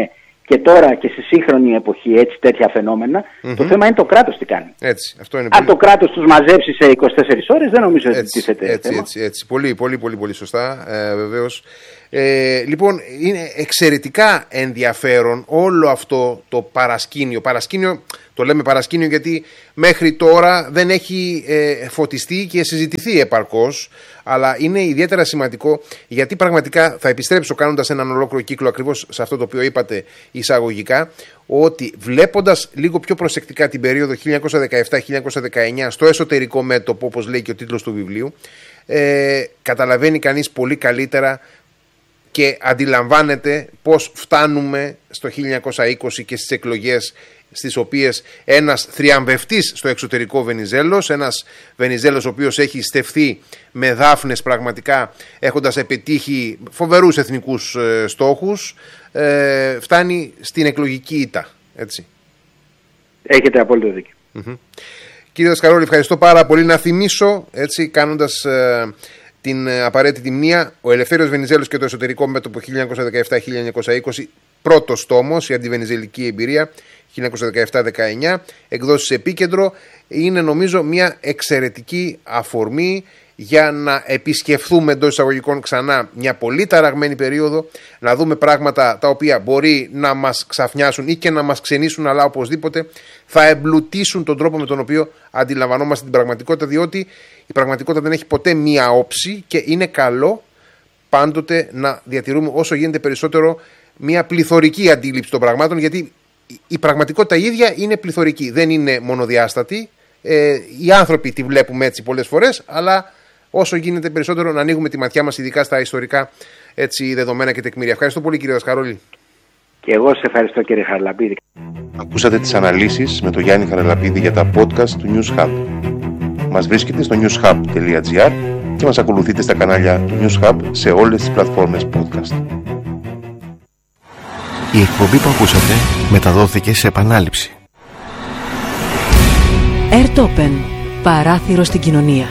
και τώρα και στη σύγχρονη εποχή έτσι, τέτοια φαινόμενα, mm-hmm. το θέμα είναι το κράτος τι κάνει. Έτσι, αυτό είναι Αν πολύ... το κράτος τους μαζέψει σε είκοσι τέσσερις ώρες, δεν νομίζω ότι τίθεται έτσι, θέμα. έτσι, έτσι. Πολύ, πολύ, πολύ, πολύ σωστά, ε, βεβαίως. Ε, λοιπόν, είναι εξαιρετικά ενδιαφέρον όλο αυτό το παρασκήνιο. Παρασκήνιο, το λέμε παρασκήνιο γιατί μέχρι τώρα δεν έχει ε, φωτιστεί και συζητηθεί επαρκώς, αλλά είναι ιδιαίτερα σημαντικό γιατί πραγματικά θα επιστρέψω κάνοντας έναν ολόκληρο κύκλο ακριβώς σε αυτό το οποίο είπατε εισαγωγικά, ότι βλέποντας λίγο πιο προσεκτικά την περίοδο χίλια εννιακόσια δεκαεπτά χίλια εννιακόσια δεκαεννιά στο εσωτερικό μέτωπο, όπως λέει και ο τίτλος του βιβλίου, ε, καταλαβαίνει κανείς πολύ καλύτερα και αντιλαμβάνεται πώς φτάνουμε στο χίλια εννιακόσια είκοσι και στις εκλογές στις οποίες ένας θριαμβευτής στο εξωτερικό Βενιζέλος, ένας Βενιζέλος ο οποίος έχει στεφθεί με δάφνες πραγματικά έχοντας επιτύχει φοβερούς εθνικούς ε, στόχους, ε, φτάνει στην εκλογική ήττα, έτσι. Έχετε απόλυτο δίκιο. Mm-hmm. Κύριε Δασκαρόλη, ευχαριστώ πάρα πολύ. Να θυμίσω, έτσι, κάνοντας ε, την ε, απαραίτητη μνήα, ο Ελευθέριος Βενιζέλος και το εσωτερικό μέτωπο χίλια εννιακόσια δεκαεπτά χίλια εννιακόσια είκοσι, πρώτος τόμος, η αντιβενιζελική εμπειρία χίλια εννιακόσια δεκαεπτά δεκαεννιά, εκδόσεις Επίκεντρο, είναι νομίζω μια εξαιρετική αφορμή για να επισκεφθούμε εντός εισαγωγικών ξανά μια πολύ ταραγμένη περίοδο, να δούμε πράγματα τα οποία μπορεί να μας ξαφνιάσουν ή και να μας ξενήσουν, αλλά οπωσδήποτε θα εμπλουτίσουν τον τρόπο με τον οποίο αντιλαμβανόμαστε την πραγματικότητα, διότι η πραγματικότητα δεν έχει ποτέ μία όψη και είναι καλό πάντοτε να διατηρούμε όσο γίνεται περισσότερο μια πληθωρική αντίληψη των πραγμάτων, γιατί η πραγματικότητα ίδια είναι πληθωρική, δεν είναι μονοδιάστατη. Ε, οι άνθρωποι τη βλέπουμε έτσι πολλές φορές, αλλά όσο γίνεται περισσότερο να ανοίγουμε τη ματιά μας, ειδικά στα ιστορικά έτσι, δεδομένα και τεκμήρια. Ευχαριστώ πολύ, κύριε Δασκαρόλη. Και εγώ σε ευχαριστώ, κύριε Χαραλαπίδη. Ακούσατε τις αναλύσεις με τον Γιάννη Χαραλαπίδη για τα podcast του News Hub. Μας βρίσκετε στο newshub τελεία gr και μας ακολουθείτε στα κανάλια του News Hub σε όλες τις πλατφόρμες podcast. Η εκπομπή που ακούσατε μεταδόθηκε σε επανάληψη. Airtopen. Παράθυρο στην κοινωνία.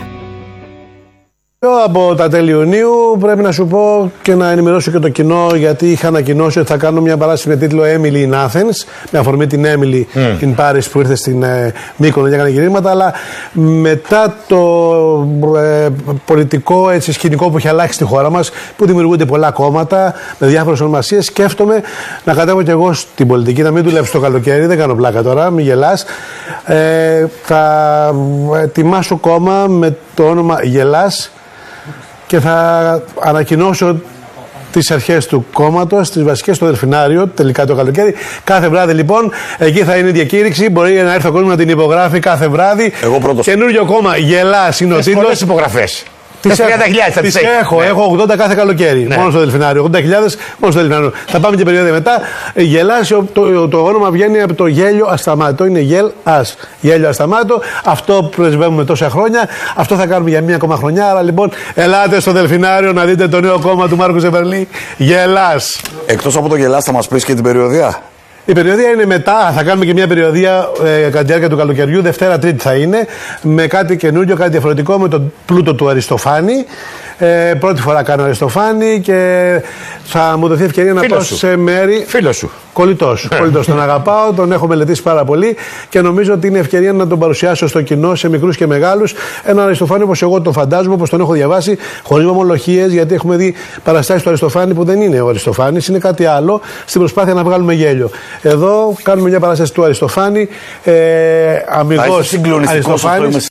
Από τα τέλη Ιουνίου πρέπει να σου πω και να ενημερώσω και το κοινό, γιατί είχα ανακοινώσει ότι θα κάνω μια παράσταση με τίτλο Emily in Athens, με αφορμή την Emily mm. in Paris που ήρθε στην ε, Μύκονο για να κάνει γυρίσματα, αλλά μετά το ε, πολιτικό έτσι, σκηνικό που έχει αλλάξει στη χώρα μας, που δημιουργούνται πολλά κόμματα με διάφορες ονομασίες, σκέφτομαι να κατέβω και εγώ στην πολιτική, να μην δουλέψω το καλοκαίρι, δεν κάνω πλάκα τώρα, μην γελάς. Ε, θα ετοιμάσω κόμμα με το όνομα Γελάς και θα ανακοινώσω τις αρχές του κόμματος, τις βασικές στο Δελφινάριο, τελικά το καλοκαίρι. Κάθε βράδυ λοιπόν, εκεί θα είναι η διακήρυξη. Μπορεί να έρθει ο κόσμος να την υπογράφει κάθε βράδυ. Εγώ πρώτος. Καινούριο κόμμα, Γελάς είναι ο τίτλος. Πολλές υπογραφές. Τις τριάντα χιλιάδες θα τις έχω, ναι. έχω ογδόντα κάθε καλοκαίρι. Ναι. Μόνο στο Δελφινάριο. ογδόντα χιλιάδες μόνο στο Δελφινάριο. Θα πάμε και περίοδο μετά. Γελάς, το, το, το όνομα βγαίνει από το γέλιο ασταμάτο. Είναι γελ ας. Γέλιο ασταμάτο. Αυτό πρεσβεύουμε τόσα χρόνια. Αυτό θα κάνουμε για μία ακόμα χρονιά. Άρα λοιπόν, ελάτε στο Δελφινάριο να δείτε το νέο κόμμα του Μάρκου Ζεμπερλή. Γελάς. Εκτός από το Γελάς, θα μας πεις και την περιοδία. Η περιοδία είναι μετά, θα κάνουμε και μια περιοδία ε, κατά τη διάρκεια του καλοκαιριού, Δευτέρα Τρίτη θα είναι, με κάτι καινούριο, κάτι διαφορετικό, με τον πλούτο του Αριστοφάνη. Ε, πρώτη φορά κάνω Αριστοφάνη και θα μου δοθεί ευκαιρία να πάω σε μέρη. Φίλος σου. Κολλητός. Κολλητός. Τον αγαπάω, τον έχω μελετήσει πάρα πολύ και νομίζω ότι είναι ευκαιρία να τον παρουσιάσω στο κοινό, σε μικρούς και μεγάλους. Έναν Αριστοφάνη όπως εγώ τον φαντάζομαι, όπως τον έχω διαβάσει, χωρίς ομολογίες, γιατί έχουμε δει παραστάσεις του Αριστοφάνη που δεν είναι ο Αριστοφάνης, είναι κάτι άλλο, στην προσπάθεια να βγάλουμε γέλιο. Εδώ κάνουμε μια παράσταση του Αριστοφάνη, ε, αμιγώς Αριστοφάνης.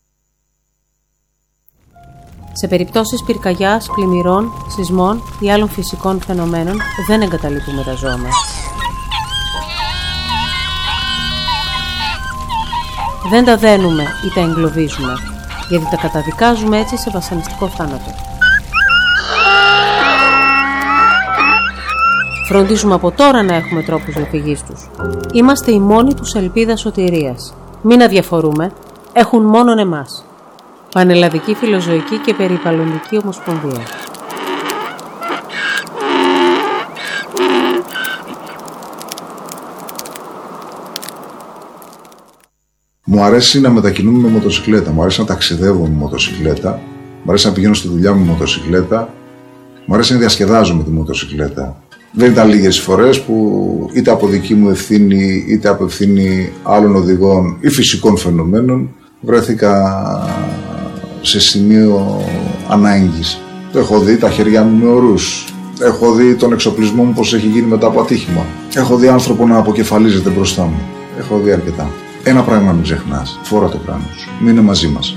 Σε περιπτώσεις πυρκαγιάς, πλημμυρών, σεισμών ή άλλων φυσικών φαινομένων δεν εγκαταλείπουμε τα ζώα μας. Δεν τα δένουμε ή τα εγκλωβίζουμε, γιατί τα καταδικάζουμε έτσι σε βασανιστικό θάνατο. Φροντίζουμε από τώρα να έχουμε τρόπους διαφυγής τους. Είμαστε η μόνη τους ελπίδα σωτηρίας. Μην αδιαφορούμε, έχουν μόνον εμάς. Πανελλαδική Φιλοζωική και Περιβαλλοντική Ομοσπονδία. Μου αρέσει να μετακινούμαι με μοτοσυκλέτα, μου αρέσει να ταξιδεύω με μοτοσυκλέτα, μου αρέσει να πηγαίνω στη δουλειά με μοτοσυκλέτα, μου αρέσει να διασκεδάζω με τη μοτοσυκλέτα. Δεν ήταν λίγες φορές που είτε από δική μου ευθύνη είτε από ευθύνη άλλων οδηγών ή φυσικών φαινομένων βρέθηκα σε σημείο ανάγκης. Έχω δει τα χέρια μου με ορούς. Έχω δει τον εξοπλισμό μου πως έχει γίνει μετά από ατύχημα. Έχω δει άνθρωπο να αποκεφαλίζεται μπροστά μου. Έχω δει αρκετά. Ένα πράγμα μην ξεχνάς. Φόρα το κράνος σου. Μείνε μαζί μας.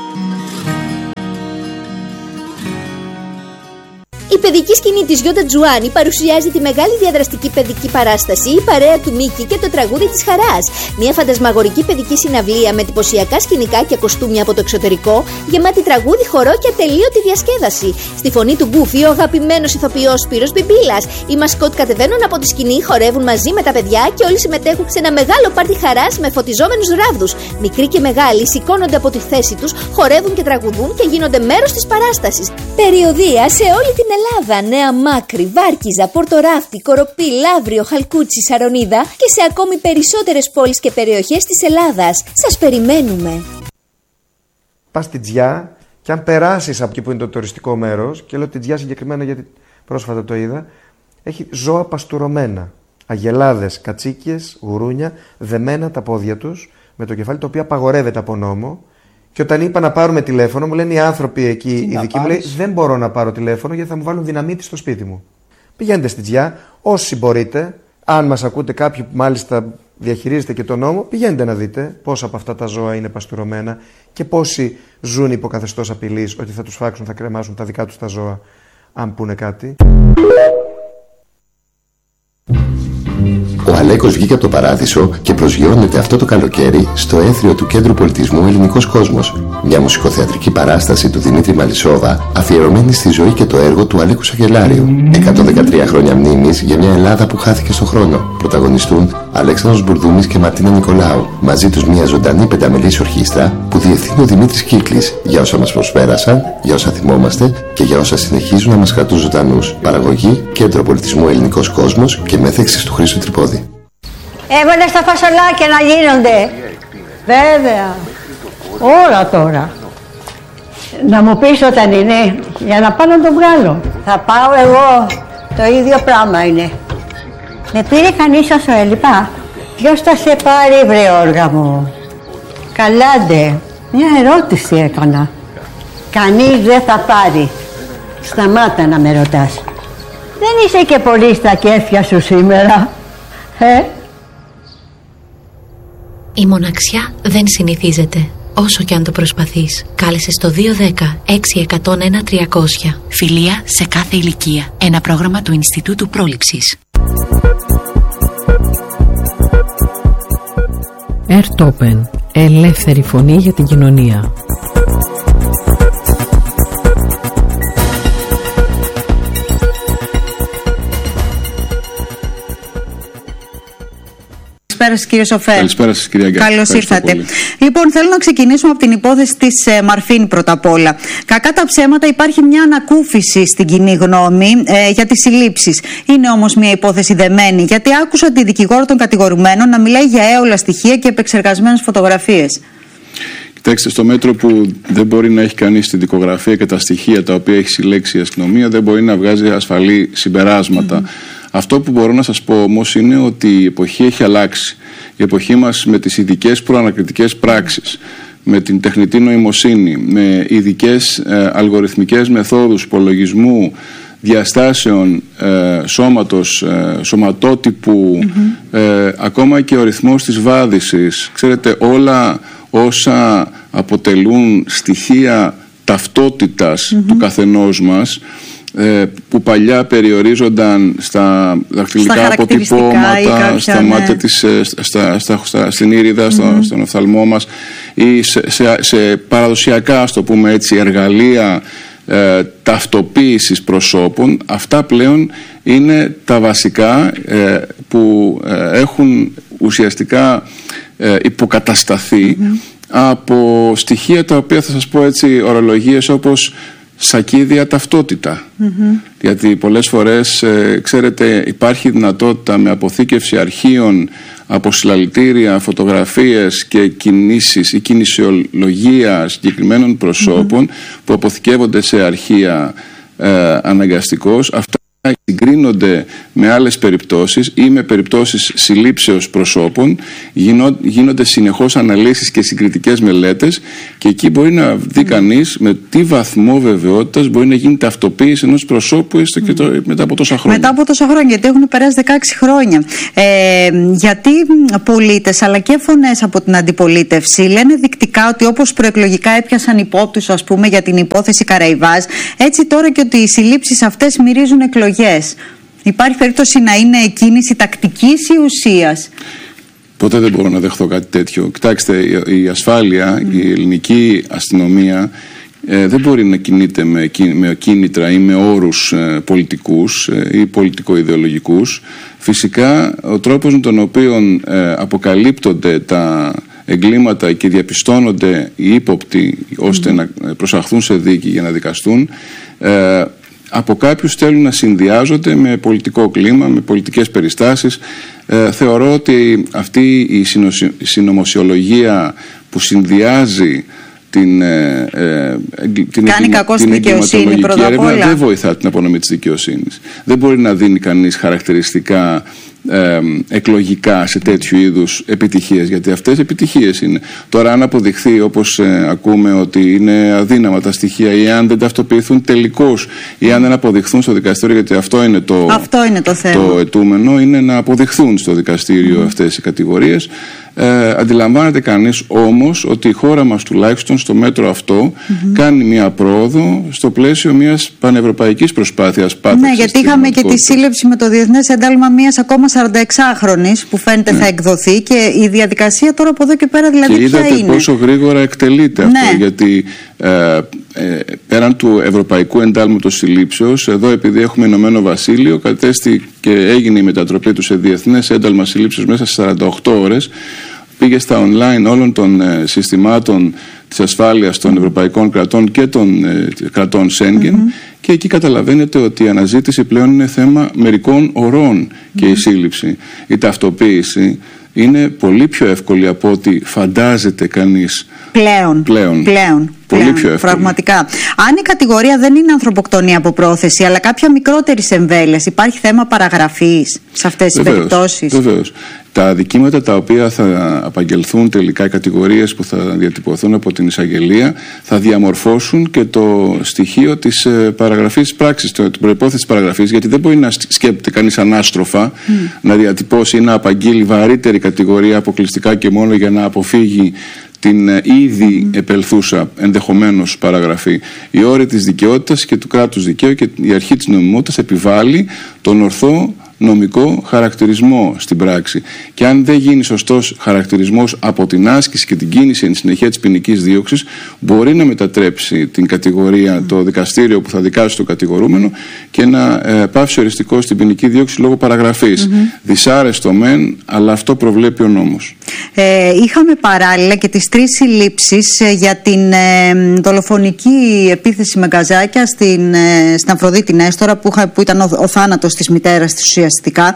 Η παιδική σκηνή της Γιώτα Τζουάνι παρουσιάζει τη μεγάλη διαδραστική παιδική παράσταση «Η παρέα του Μίκη και το τραγούδι της χαράς». Μια φαντασμαγορική παιδική συναυλία με εντυπωσιακά σκηνικά και κοστούμια από το εξωτερικό, γεμάτη τραγούδι, χορό και ατελείωτη διασκέδαση. Στη φωνή του Γκούφι, ο αγαπημένος ηθοποιός Σπύρος Μπιμπίλας. Οι μασκότ κατεβαίνουν από τη σκηνή, χορεύουν μαζί με τα παιδιά και όλοι συμμετέχουν σε ένα μεγάλο πάρτι χαράς με φωτιζόμενους ράβδους. Μικροί και μεγάλοι σηκώνονται από τη θέση τους, χορεύουν και τραγουδούν και γίνονται μέρος της παράστασης. Περιοδεία σε όλη την Ελλάδα, Νέα Μάκρη, Βάρκιζα, Πορτοράφτη, Κοροπή, Λαύριο, Χαλκούτσι, Σαρονίδα και σε ακόμη περισσότερες πόλεις και περιοχές της Ελλάδας. Σας περιμένουμε. Πας στη Τζιά και αν περάσεις από εκεί που είναι το τουριστικό μέρος, και λέω τη Τζιά συγκεκριμένα γιατί πρόσφατα το είδα, έχει ζώα παστουρωμένα. Αγελάδες, κατσίκιες, γουρούνια, δεμένα τα πόδια τους με το κεφάλι, το οποίο απαγορεύεται από νόμο. Και όταν είπα να πάρουμε τηλέφωνο, μου λένε οι άνθρωποι εκεί, οι δικοί μου, λέει, δεν μπορώ να πάρω τηλέφωνο γιατί θα μου βάλουν δυναμίτη στο σπίτι μου. Πηγαίνετε στη Τζιά, όσοι μπορείτε, αν μας ακούτε κάποιοι που μάλιστα διαχειρίζετε και τον νόμο, πηγαίνετε να δείτε πόσα από αυτά τα ζώα είναι παστουρωμένα και πόσοι ζουν υπό καθεστώς απειλής ότι θα τους φάξουν, θα κρεμάσουν τα δικά τους τα ζώα, αν πούνε κάτι. Ο Αλέκος βγήκε από το παράδεισο και προσγειώνεται αυτό το καλοκαίρι στο έθριο του Κέντρου Πολιτισμού Ελληνικός Κόσμος. Μια μουσικοθεατρική παράσταση του Δημήτρη Μαλισσόβα, αφιερωμένη στη ζωή και το έργο του Αλέκου Σαγγελάριου. εκατόν δεκατρία χρόνια μνήμης για μια Ελλάδα που χάθηκε στον χρόνο. Πρωταγωνιστούν Αλέξανδρος Μπουρδούμης και Μαρτίνα Νικολάου. Μαζί τους μια ζωντανή πενταμελής ορχήστρα που διευθύνει ο Δημήτρης Κύκλης για όσα μας προσπέρασαν, για όσα θυμόμαστε και για όσα συνεχίζουν να μας κρατούν ζωντανούς. Παραγωγή Κέντρο Πολιτισμού Ελληνικός Κόσμος και μέθεξης του Χρήστου Τρυπώδη. Έβαλε στα φασολάκια να γίνονται. Βέβαια. Όλα τώρα. Να μου πεις όταν είναι, για να πάω να το βγάλω. Θα πάω εγώ. Το ίδιο πράγμα είναι. Με πήρε κανείς όσο έλειπα. Ποιος θα σε πάρει, βρε όργα μου? Καλάντε. Μια ερώτηση έκανα. Κανείς δεν θα πάρει. Σταμάτα να με ρωτάς. Δεν είσαι και πολύ στα κέφια σου σήμερα. Ε? Η μοναξιά δεν συνηθίζεται, όσο και αν το προσπαθείς. Κάλεσε στο δύο δέκα έξι εκατόν ένα τριακόσια. Φιλία σε κάθε ηλικία. Ένα πρόγραμμα του Ινστιτούτου Πρόληψης. Ερτόπεν. Ελεύθερη φωνή για την κοινωνία. Καλησπέρα σας, κύριε Σοφέ. Καλησπέρα σας, κυρία Γκάκη. Καλώς ήρθατε. Λοιπόν, θέλω να ξεκινήσουμε από την υπόθεση της ε, Μαρφίν πρώτα απ' όλα. Κακά τα ψέματα, υπάρχει μια ανακούφιση στην κοινή γνώμη ε, για τις συλλήψεις. Είναι όμως μια υπόθεση δεμένη, γιατί άκουσα τη δικηγόρο των κατηγορουμένων να μιλάει για έολα στοιχεία και επεξεργασμένες φωτογραφίες. Κοιτάξτε, στο μέτρο που δεν μπορεί να έχει κανείς τη δικογραφία και τα στοιχεία τα οποία έχει συλλέξει η αστυνομία, δεν μπορεί να βγάζει ασφαλή συμπεράσματα. Mm-hmm. Αυτό που μπορώ να σας πω όμως είναι ότι η εποχή έχει αλλάξει. Η εποχή μας με τις ειδικές προανακριτικές πράξεις, με την τεχνητή νοημοσύνη, με ειδικές ε, αλγοριθμικές μεθόδους υπολογισμού διαστάσεων ε, σώματος, ε, σωματότυπου, mm-hmm. ε, ακόμα και ο ρυθμός της βάδισης, ξέρετε, όλα όσα αποτελούν στοιχεία ταυτότητας mm-hmm. του καθενός μας, που παλιά περιορίζονταν στα δαχτυλικά στα αποτυπώματα, κάποια, στα μάτια ναι. της, στα, στα, στα, στην ήριδα, mm-hmm. στο, στον οφθαλμό μας ή σε, σε, σε παραδοσιακά, ας το πούμε έτσι, εργαλεία ε, ταυτοποίησης προσώπων. Αυτά πλέον είναι τα βασικά ε, που ε, έχουν ουσιαστικά ε, υποκατασταθεί mm-hmm. από στοιχεία τα οποία θα σας πω έτσι, ορολογίες όπως σακίδια ταυτότητα. Mm-hmm. Γιατί πολλές φορές, ε, ξέρετε, υπάρχει δυνατότητα με αποθήκευση αρχείων από συλλαλητήρια, φωτογραφίες και κινήσεις ή κινησιολογία συγκεκριμένων προσώπων mm-hmm. που αποθηκεύονται σε αρχεία ε, αναγκαστικώς. Αυτά συγκρίνονται με άλλες περιπτώσεις ή με περιπτώσεις συλλήψεως προσώπων, γίνο, γίνονται συνεχώς αναλύσεις και συγκριτικές μελέτες και εκεί μπορεί να δει κανείς με τι βαθμό βεβαιότητας μπορεί να γίνει ταυτοποίηση ενός προσώπου έστω και το, μετά από τόσα χρόνια. Μετά από τόσα χρόνια, γιατί έχουν περάσει δεκαέξι χρόνια. Ε, γιατί πολίτες αλλά και φωνές από την αντιπολίτευση λένε δεικτικά ότι όπως προεκλογικά έπιασαν υπόπτους, ας πούμε, για την υπόθεση Καραϊβάς, έτσι τώρα και ότι οι συλλήψεις αυτές μυρίζουν εκλογές. Υπάρχει περίπτωση να είναι κίνηση τακτικής ή ουσίας? Ποτέ δεν μπορώ να δεχθώ κάτι τέτοιο. Κοιτάξτε, η ασφάλεια, mm. η ελληνική αστυνομία ε, δεν μπορεί να κινείται με, με κίνητρα ή με όρους ε, πολιτικούς ε, ή πολιτικο-ιδεολογικούς. Φυσικά, ο τρόπος με τον οποίο ε, αποκαλύπτονται τα εγκλήματα και διαπιστώνονται οι ύποπτοι ώστε mm. να προσαχθούν σε δίκη για να δικαστούν, ε, από κάποιους θέλουν να συνδυάζονται με πολιτικό κλίμα, με πολιτικές περιστάσεις. Ε, θεωρώ ότι αυτή η συνωμοσιολογία που συνδυάζει την, ε, ε, την, Κάνει κακό στη δικαιοσύνη πρώτα απ' όλα. Δεν βοηθά την απονομή της δικαιοσύνης. Δεν μπορεί να δίνει κανείς χαρακτηριστικά Ε, εκλογικά σε τέτοιου είδους επιτυχίες, γιατί αυτές επιτυχίες είναι. Τώρα αν αποδειχθεί, όπως ε, ακούμε, ότι είναι αδύναμα τα στοιχεία ή αν δεν ταυτοποιηθούν τελικώς ή αν δεν αποδειχθούν στο δικαστήριο, γιατί αυτό είναι το, αυτό είναι το, θέμα. το αιτούμενο, είναι να αποδειχθούν στο δικαστήριο mm. αυτές οι κατηγορίες. Ε, αντιλαμβάνεται κανείς όμως ότι η χώρα μας, τουλάχιστον στο μέτρο αυτό, mm-hmm. κάνει μια πρόοδο στο πλαίσιο μιας πανευρωπαϊκής προσπάθειας πάταξης. Ναι, γιατί είχαμε και τη σύλληψη με το Διεθνές Ένταλμα μιας ακόμα σαρανταεξάχρονης που φαίνεται ναι. θα εκδοθεί, και η διαδικασία τώρα από εδώ και πέρα δηλαδή και ποια είναι? Και είδατε πόσο γρήγορα εκτελείται αυτό, ναι. γιατί ε, ε, πέραν του Ευρωπαϊκού Εντάλματος Συλλήψεως, εδώ επειδή έχουμε Ηνωμένο Βασίλειο, κατέστη και έγινε η μετατροπή του σε Διεθνές Ένταλμα Συλλήψεως μέσα σε σαράντα οκτώ ώρες. Πήγε στα online όλων των ε, συστημάτων της ασφάλειας των ευρωπαϊκών κρατών και των ε, κρατών Σέγγεν mm-hmm. και εκεί καταλαβαίνετε ότι η αναζήτηση πλέον είναι θέμα μερικών ωρών mm-hmm. και η σύλληψη. Η ταυτοποίηση είναι πολύ πιο εύκολη από ό,τι φαντάζεται κανείς. Πλέον. Πλέον. Πλέον. Πολύ πλέον, πιο εύκολη. Πραγματικά. Αν η κατηγορία δεν είναι ανθρωποκτονία από πρόθεση, αλλά κάποια μικρότερη εμβέλειας, υπάρχει θέμα παραγραφής σε αυτές τις περιπτώσεις? Βεβαίως. Τα αδικήματα τα οποία θα απαγγελθούν τελικά, οι κατηγορίες που θα διατυπωθούν από την εισαγγελία, θα διαμορφώσουν και το στοιχείο της παραγραφής της πράξης, την προϋπόθεση της παραγραφής, γιατί δεν μπορεί να σκέπτεται κανείς ανάστροφα mm. να διατυπώσει ή να απαγγείλει βαρύτερη κατηγορία αποκλειστικά και μόνο για να αποφύγει την ήδη mm. επελθούσα ενδεχομένως παραγραφή. Η όρη της δικαιότητας και του κράτους δικαίου και η αρχή της νομιμότητας επιβάλλει τον ορθό νομικό χαρακτηρισμό στην πράξη. Και αν δεν γίνει σωστός χαρακτηρισμός από την άσκηση και την κίνηση εν συνεχεία της ποινικής δίωξης, μπορεί να μετατρέψει την κατηγορία, mm. το δικαστήριο που θα δικάσει το κατηγορούμενο, και να ε, πάυσει οριστικό στην ποινική δίωξη λόγω παραγραφής. Mm-hmm. Δυσάρεστο μεν, αλλά αυτό προβλέπει ο νόμος. Ε, είχαμε παράλληλα και τις τρεις συλλήψεις ε, για την ε, δολοφονική επίθεση με γκαζάκια στην, ε, στην Αφροδίτη Νέστορα, που, που ήταν ο, ο θάνατος της μητέρας της ουσιαστικά.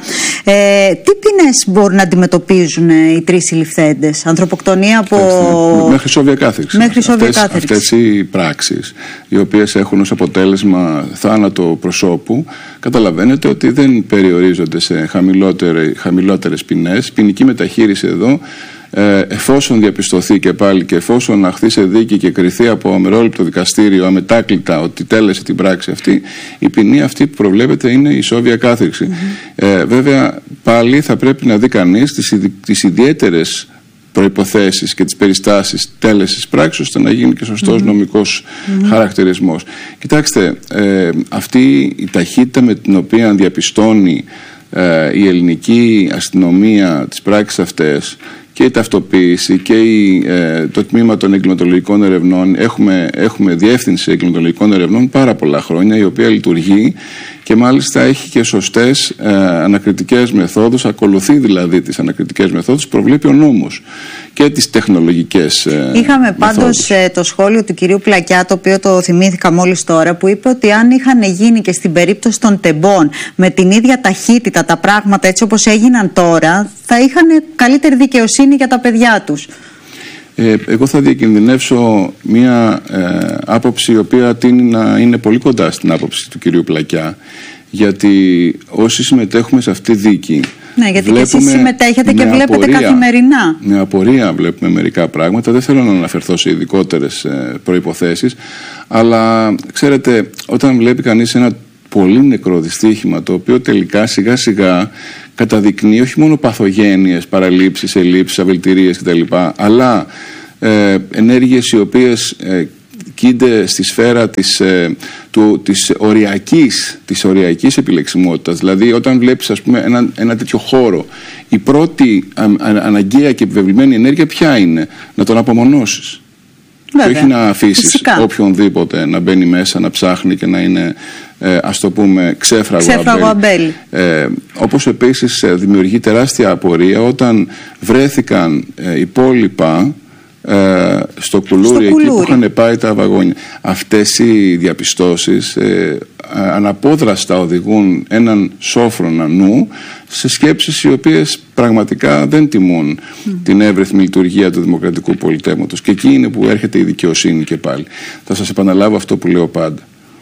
Ε, τι ποινές μπορούν να αντιμετωπίζουν ε, οι τρεις συλληφθέντες? Ανθρωποκτονία από... Μέχρι, μέχρι σόβια κάθριξη. Μέχρι σόβια αυτές, κάθριξη. Αυτές οι πράξεις, οι οποίες έχουν ως αποτέλεσμα θάνατο προσώπου, καταλαβαίνετε ότι δεν περιορίζονται σε χαμηλότερες ποινές. Ποινική μεταχείριση εδώ, εφόσον διαπιστωθεί και πάλι και εφόσον αχθεί σε δίκη και κριθεί από αμερόληπτο δικαστήριο αμετάκλητα ότι τέλεσε την πράξη αυτή, η ποινή αυτή που προβλέπεται είναι η ισόβια κάθριξη. Mm-hmm. Ε, βέβαια πάλι θα πρέπει να δει κανείς τις, τις ιδιαίτερες προϋποθέσεις και τις περιστάσεις τέλεσης πράξης, ώστε να γίνει και σωστός mm-hmm. νομικός mm-hmm. χαρακτηρισμός. Κοιτάξτε, ε, αυτή η ταχύτητα με την οποία διαπιστώνει ε, η ελληνική αστυνομία τις πράξεις αυτές, και η ταυτοποίηση και η, ε, το τμήμα των εγκληματολογικών ερευνών, έχουμε, έχουμε διεύθυνση εγκληματολογικών ερευνών πάρα πολλά χρόνια, η οποία λειτουργεί και μάλιστα έχει και σωστές ε, ανακριτικές μεθόδους, ακολουθεί δηλαδή τις ανακριτικές μεθόδους που προβλέπει ο νόμος και τις τεχνολογικές ε, Είχαμε πάντως ε, το σχόλιο του κυρίου Πλακιά, το οποίο το θυμήθηκα μόλις τώρα, που είπε ότι αν είχαν γίνει και στην περίπτωση των τεμπών με την ίδια ταχύτητα τα πράγματα έτσι όπως έγιναν τώρα, θα είχαν καλύτερη δικαιοσύνη για τα παιδιά τους. Ε, εγώ θα διακινδυνεύσω μια ε, άποψη η οποία τείνει να είναι πολύ κοντά στην άποψη του κυρίου Πλακιά. γιατί όσοι συμμετέχουμε σε αυτή τη δίκη, ναι, γιατί και εσείς συμμετέχετε και βλέπετε απορία, καθημερινά. Με απορία βλέπουμε μερικά πράγματα. Δεν θέλω να αναφερθώ σε ειδικότερες προϋποθέσεις, αλλά ξέρετε, όταν βλέπει κανείς ένα πολύ νεκρό δυστύχημα, το οποίο τελικά σιγά σιγά καταδεικνύει όχι μόνο παθογένειες, παραλήψεις, ελλείψεις, αβελτηρίες κτλ., αλλά ε, ενέργειες οι οποίες ε, κοίνται στη σφαίρα της, ε, του, της, οριακής, της οριακής επιλεξιμότητας. Δηλαδή όταν βλέπεις, ας πούμε, ένα, ένα τέτοιο χώρο, η πρώτη α, α, αναγκαία και επιβεβλημένη ενέργεια ποια είναι? Να τον απομονώσεις. Βέβαια. Και όχι να αφήσεις Φυσικά. οποιονδήποτε να μπαίνει μέσα, να ψάχνει και να είναι, ε, ας το πούμε, ξέφραγο, ξέφραγο αμπέλ. Ε, όπως επίσης ε, δημιουργεί τεράστια απορία όταν βρέθηκαν ε, υπόλοιπα ε, στο κουλούρι, εκεί που είχαν πάει τα βαγόνια. Αυτές οι διαπιστώσεις ε, αναπόδραστα οδηγούν έναν σόφρονα νου σε σκέψεις οι οποίες πραγματικά δεν τιμούν mm. την εύρυθμη λειτουργία του δημοκρατικού πολιτεύματος. Και εκεί είναι που έρχεται η δικαιοσύνη και πάλι. Θα σας επαναλάβω αυτό που λέω πάντα.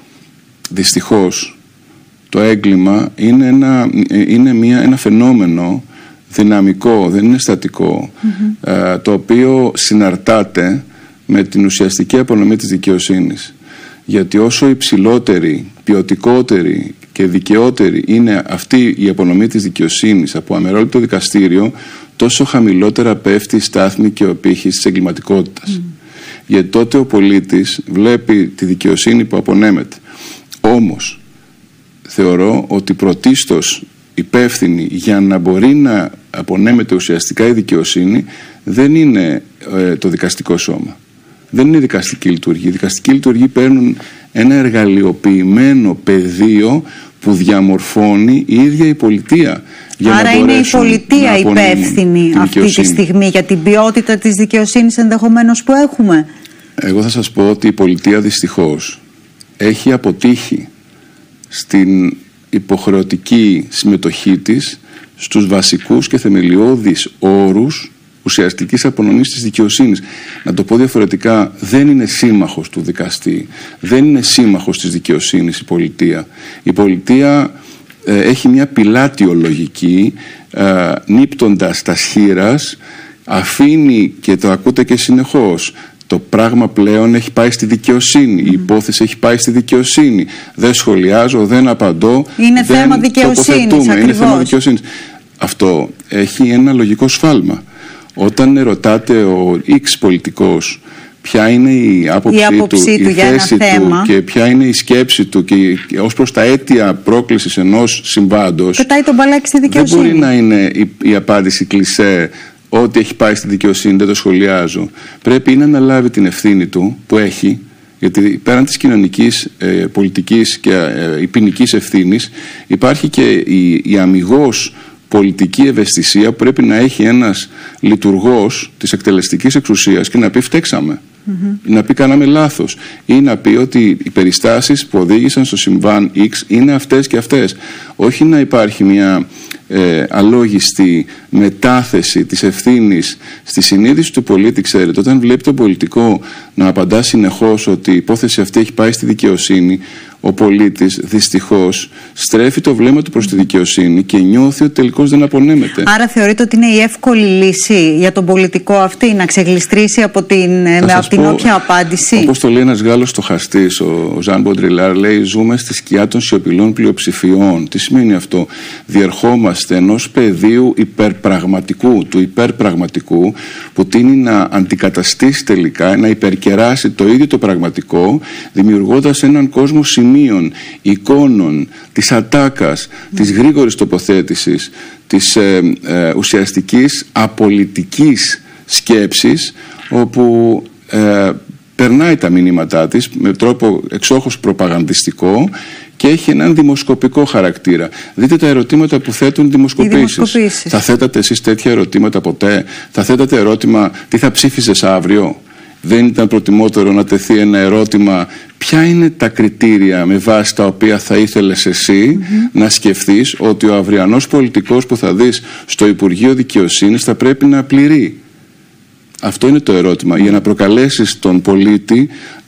Δυστυχώς το έγκλημα είναι ένα, είναι μια, ένα φαινόμενο δυναμικό, δεν είναι στατικό, mm-hmm. ε, το οποίο συναρτάται με την ουσιαστική απονομή της δικαιοσύνης. Γιατί όσο υψηλότερη, ποιοτικότερη και δικαιότερη είναι αυτή η απονομή της δικαιοσύνης από αμερόληπτο δικαστήριο, τόσο χαμηλότερα πέφτει η στάθμη και ο πύχης της εγκληματικότητας. Mm. Γιατί τότε ο πολίτης βλέπει τη δικαιοσύνη που απονέμεται. Όμως θεωρώ ότι πρωτίστως υπεύθυνη για να μπορεί να απονέμεται ουσιαστικά η δικαιοσύνη δεν είναι ε, το δικαστικό σώμα. Δεν είναι δικαστική λειτουργία. Οι δικαστικοί λειτουργοί παίρνουν ένα εργαλειοποιημένο πεδίο που διαμορφώνει η ίδια η πολιτεία. Για Άρα να είναι η πολιτεία υπεύθυνη αυτή τη στιγμή για την ποιότητα της δικαιοσύνης ενδεχομένως που έχουμε. Εγώ θα σας πω ότι η πολιτεία δυστυχώς έχει αποτύχει στην υποχρεωτική συμμετοχή της στους βασικούς και θεμελιώδεις όρους ουσιαστικής απονομής της δικαιοσύνης. Να το πω διαφορετικά, δεν είναι σύμμαχος του δικαστή, δεν είναι σύμμαχος της δικαιοσύνης η πολιτεία. Η πολιτεία ε, έχει μια πιλάτιο λογική, ε, νύπτοντας τα σχήρας, αφήνει, και το ακούτε και συνεχώς, το πράγμα πλέον έχει πάει στη δικαιοσύνη, η υπόθεση έχει πάει στη δικαιοσύνη. Δεν σχολιάζω, δεν απαντώ, είναι δεν θέμα δικαιοσύνης, είναι θέμα δικαιοσύνης. Αυτό έχει ένα λογικό σφάλμα. Όταν ρωτάτε ο X πολιτικός ποια είναι η άποψή, η άποψή του, του, η θέση του θέμα, και ποια είναι η σκέψη του και, και ως προς τα αίτια πρόκλησης ενός συμβάντος, πετάει τον μπαλάκι στη δικαιοσύνη. Δεν μπορεί να είναι η, η απάντηση κλισέ ότι έχει πάει στη δικαιοσύνη, δεν το σχολιάζω. Πρέπει να αναλάβει την ευθύνη του που έχει, γιατί πέραν της κοινωνικής, ε, πολιτικής και ε, η ποινικής ευθύνης υπάρχει και η, η αμιγώς πολιτική ευαισθησία που πρέπει να έχει ένας λειτουργός της εκτελεστικής εξουσίας και να πει φταίξαμε, mm-hmm. να πει κάναμε λάθος ή να πει ότι οι περιστάσεις που οδήγησαν στο συμβάν X είναι αυτές και αυτές. Όχι να υπάρχει μια ε, αλόγιστη μετάθεση της ευθύνης στη συνείδηση του πολίτη. Ξέρετε, όταν βλέπει τον πολιτικό να απαντά συνεχώς ότι η υπόθεση αυτή έχει πάει στη δικαιοσύνη, ο πολίτης δυστυχώς στρέφει το βλέμμα του προς τη δικαιοσύνη και νιώθει ότι τελικώς δεν απονέμεται. Άρα θεωρείτε ότι είναι η εύκολη λύση για τον πολιτικό αυτή να ξεγλιστρήσει από την, με, από την πω, όποια απάντηση? Όπως το λέει ένας Γάλλος στοχαστής, ο Ζαν Μποντριλάρ, λέει ζούμε στη σκιά των σιωπηλών πλειοψηφιών. Τι σημαίνει αυτό? Διερχόμαστε ενός πεδίου υπερπραγματικού, του υπερπραγματικού που τείνει να αντικαταστήσει τελικά, να υπερκεράσει το ίδιο το πραγματικό, δημιουργώντας έναν κόσμο σημείων, εικόνων, της ατάκας, mm. της γρήγορης τοποθέτησης, της ε, ε, ουσιαστικής απολυτικής σκέψης, όπου ε, περνάει τα μηνύματά της με τρόπο εξόχως προπαγανδιστικό και έχει έναν δημοσκοπικό χαρακτήρα. Δείτε τα ερωτήματα που θέτουν δημοσκοπήσεις. δημοσκοπήσεις. Θα θέτατε εσείς τέτοια ερωτήματα ποτέ? Θα θέτατε ερώτημα τι θα ψήφιζες αύριο? Δεν ήταν προτιμότερο να τεθεί ένα ερώτημα ποια είναι τα κριτήρια με βάση τα οποία θα ήθελες εσύ mm-hmm. να σκεφτείς ότι ο αυριανός πολιτικός που θα δεις στο Υπουργείο Δικαιοσύνης θα πρέπει να πληρεί? Αυτό είναι το ερώτημα, για να προκαλέσεις τον πολίτη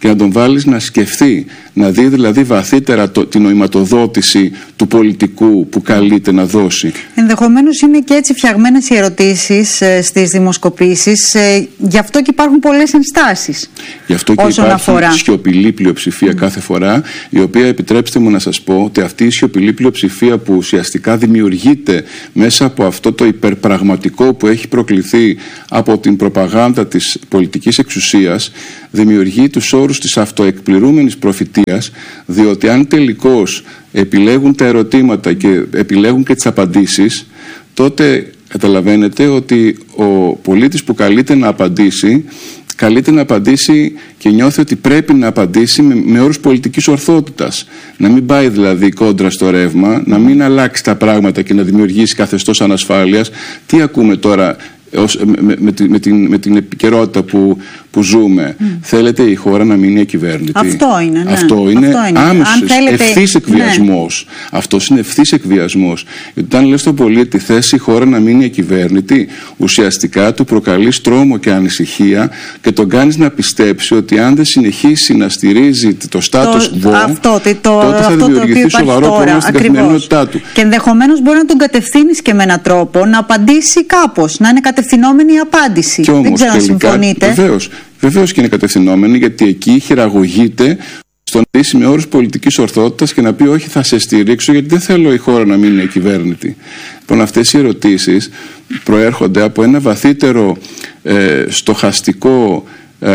και να τον βάλεις να σκεφτεί, να δει δηλαδή βαθύτερα το, την νοηματοδότηση του πολιτικού που καλείται να δώσει. Ενδεχομένως είναι και έτσι φτιαγμένες οι ερωτήσεις ε, στις δημοσκοπήσεις, ε, γι' αυτό και υπάρχουν πολλές ενστάσεις. Γι' αυτό και όσον υπάρχει αφορά. σιωπηλή πλειοψηφία mm. κάθε φορά, η οποία, επιτρέψτε μου να σας πω, ότι αυτή η σιωπηλή πλειοψηφία που ουσιαστικά δημιουργείται μέσα από αυτό το υπερπραγματικό που έχει προκληθεί από την προπαγάνδα της πολιτικής εξουσίας, δημιουργεί τους όρους της αυτοεκπληρούμενης προφητείας, διότι αν τελικώς επιλέγουν τα ερωτήματα και επιλέγουν και τις απαντήσεις, τότε καταλαβαίνετε ότι ο πολίτης που καλείται να απαντήσει, καλείται να απαντήσει και νιώθει ότι πρέπει να απαντήσει με, με όρους πολιτικής ορθότητας. Να μην πάει δηλαδή κόντρα στο ρεύμα, να μην αλλάξει τα πράγματα και να δημιουργήσει καθεστώς ανασφάλειας. Τι ακούμε τώρα ως, με, με, με, την, με, την, με την επικαιρότητα που, που ζούμε? Mm. Θέλετε η χώρα να μείνει ακυβέρνητη? Αυτό είναι, ναι. Αυτό είναι, είναι. άμεσος, θέλετε... ευθύς εκβιασμός. Ναι. Αυτός είναι ευθύς εκβιασμός. Γιατί όταν λες στον πολίτη θέσει η χώρα να μείνει ακυβέρνητη, ουσιαστικά του προκαλείς τρόμο και ανησυχία και τον κάνεις να πιστέψει ότι αν δεν συνεχίσει να στηρίζει το status quo, αυτό, το, τότε θα αυτό δημιουργηθεί σοβαρό πρόβλημα στην καθημερινότητά του. Και ενδεχομένως μπορεί να τον κατευθύνεις και με έναν τρόπο να απαντήσει κάπως, να είναι κατευθυνόμενη η απάντηση. Και όμως, δεν ξέρω αν συμφωνείτε. Βεβαίως, βεβαίως και είναι κατευθυνόμενη, γιατί εκεί χειραγωγείται στο να δείσει με όρους πολιτικής ορθότητας και να πει όχι, θα σε στηρίξω γιατί δεν θέλω η χώρα να μείνει ακυβέρνητη. Λοιπόν, αυτές οι ερωτήσεις προέρχονται από ένα βαθύτερο ε, στοχαστικό ε,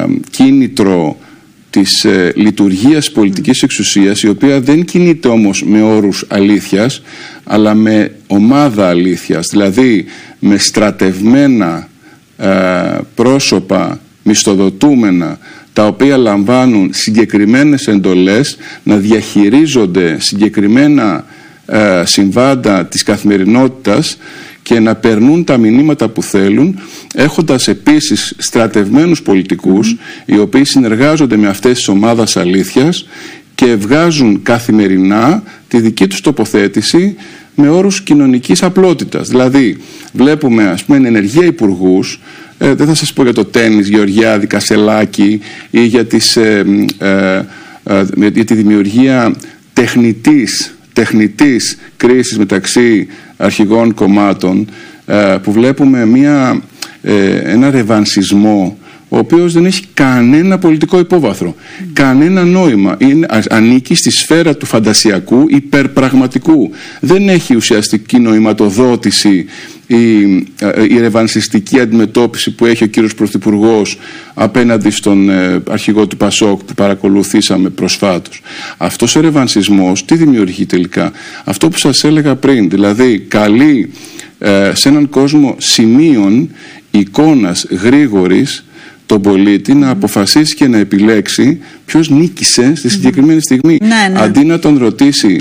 κίνητρο της ε, λειτουργίας πολιτικής εξουσίας, η οποία δεν κινείται όμως με όρους αλήθειας, αλλά με ομάδα αλήθειας, δηλαδή με στρατευμένα ε, πρόσωπα μισθοδοτούμενα, τα οποία λαμβάνουν συγκεκριμένες εντολές να διαχειρίζονται συγκεκριμένα ε, συμβάντα της καθημερινότητας και να περνούν τα μηνύματα που θέλουν, έχοντας επίσης στρατευμένους πολιτικούς, mm. οι οποίοι συνεργάζονται με αυτές τις ομάδες αλήθειας και βγάζουν καθημερινά τη δική τους τοποθέτηση με όρους κοινωνικής απλότητας. Δηλαδή βλέπουμε, ας πούμε, ενεργεία υπουργούς, ε, δεν θα σας πω για το τένις, Γεωργιάδη, Κασελάκη, ή για, τις, ε, ε, ε, για τη δημιουργία τεχνητής, τεχνητής κρίσης μεταξύ αρχηγών κομμάτων, ε, που βλέπουμε μια, ε, ένα ρεβανσισμό ο οποίος δεν έχει κανένα πολιτικό υπόβαθρο, mm. κανένα νόημα. Είναι, ανήκει στη σφαίρα του φαντασιακού υπερπραγματικού. Δεν έχει ουσιαστική νοηματοδότηση η, η ρεβανσιστική αντιμετώπιση που έχει ο κύριος Πρωθυπουργός απέναντι στον ε, αρχηγό του Πασόκ που παρακολουθήσαμε προσφάτως. Αυτός ο ρεβανσισμός τι δημιουργεί τελικά? Αυτό που σας έλεγα πριν, δηλαδή καλεί ε, σε έναν κόσμο σημείων, εικόνας γρήγορης, τον πολίτη να αποφασίσει και να επιλέξει ποιος νίκησε στη συγκεκριμένη στιγμή. Ναι, ναι. Αντί να τον ρωτήσει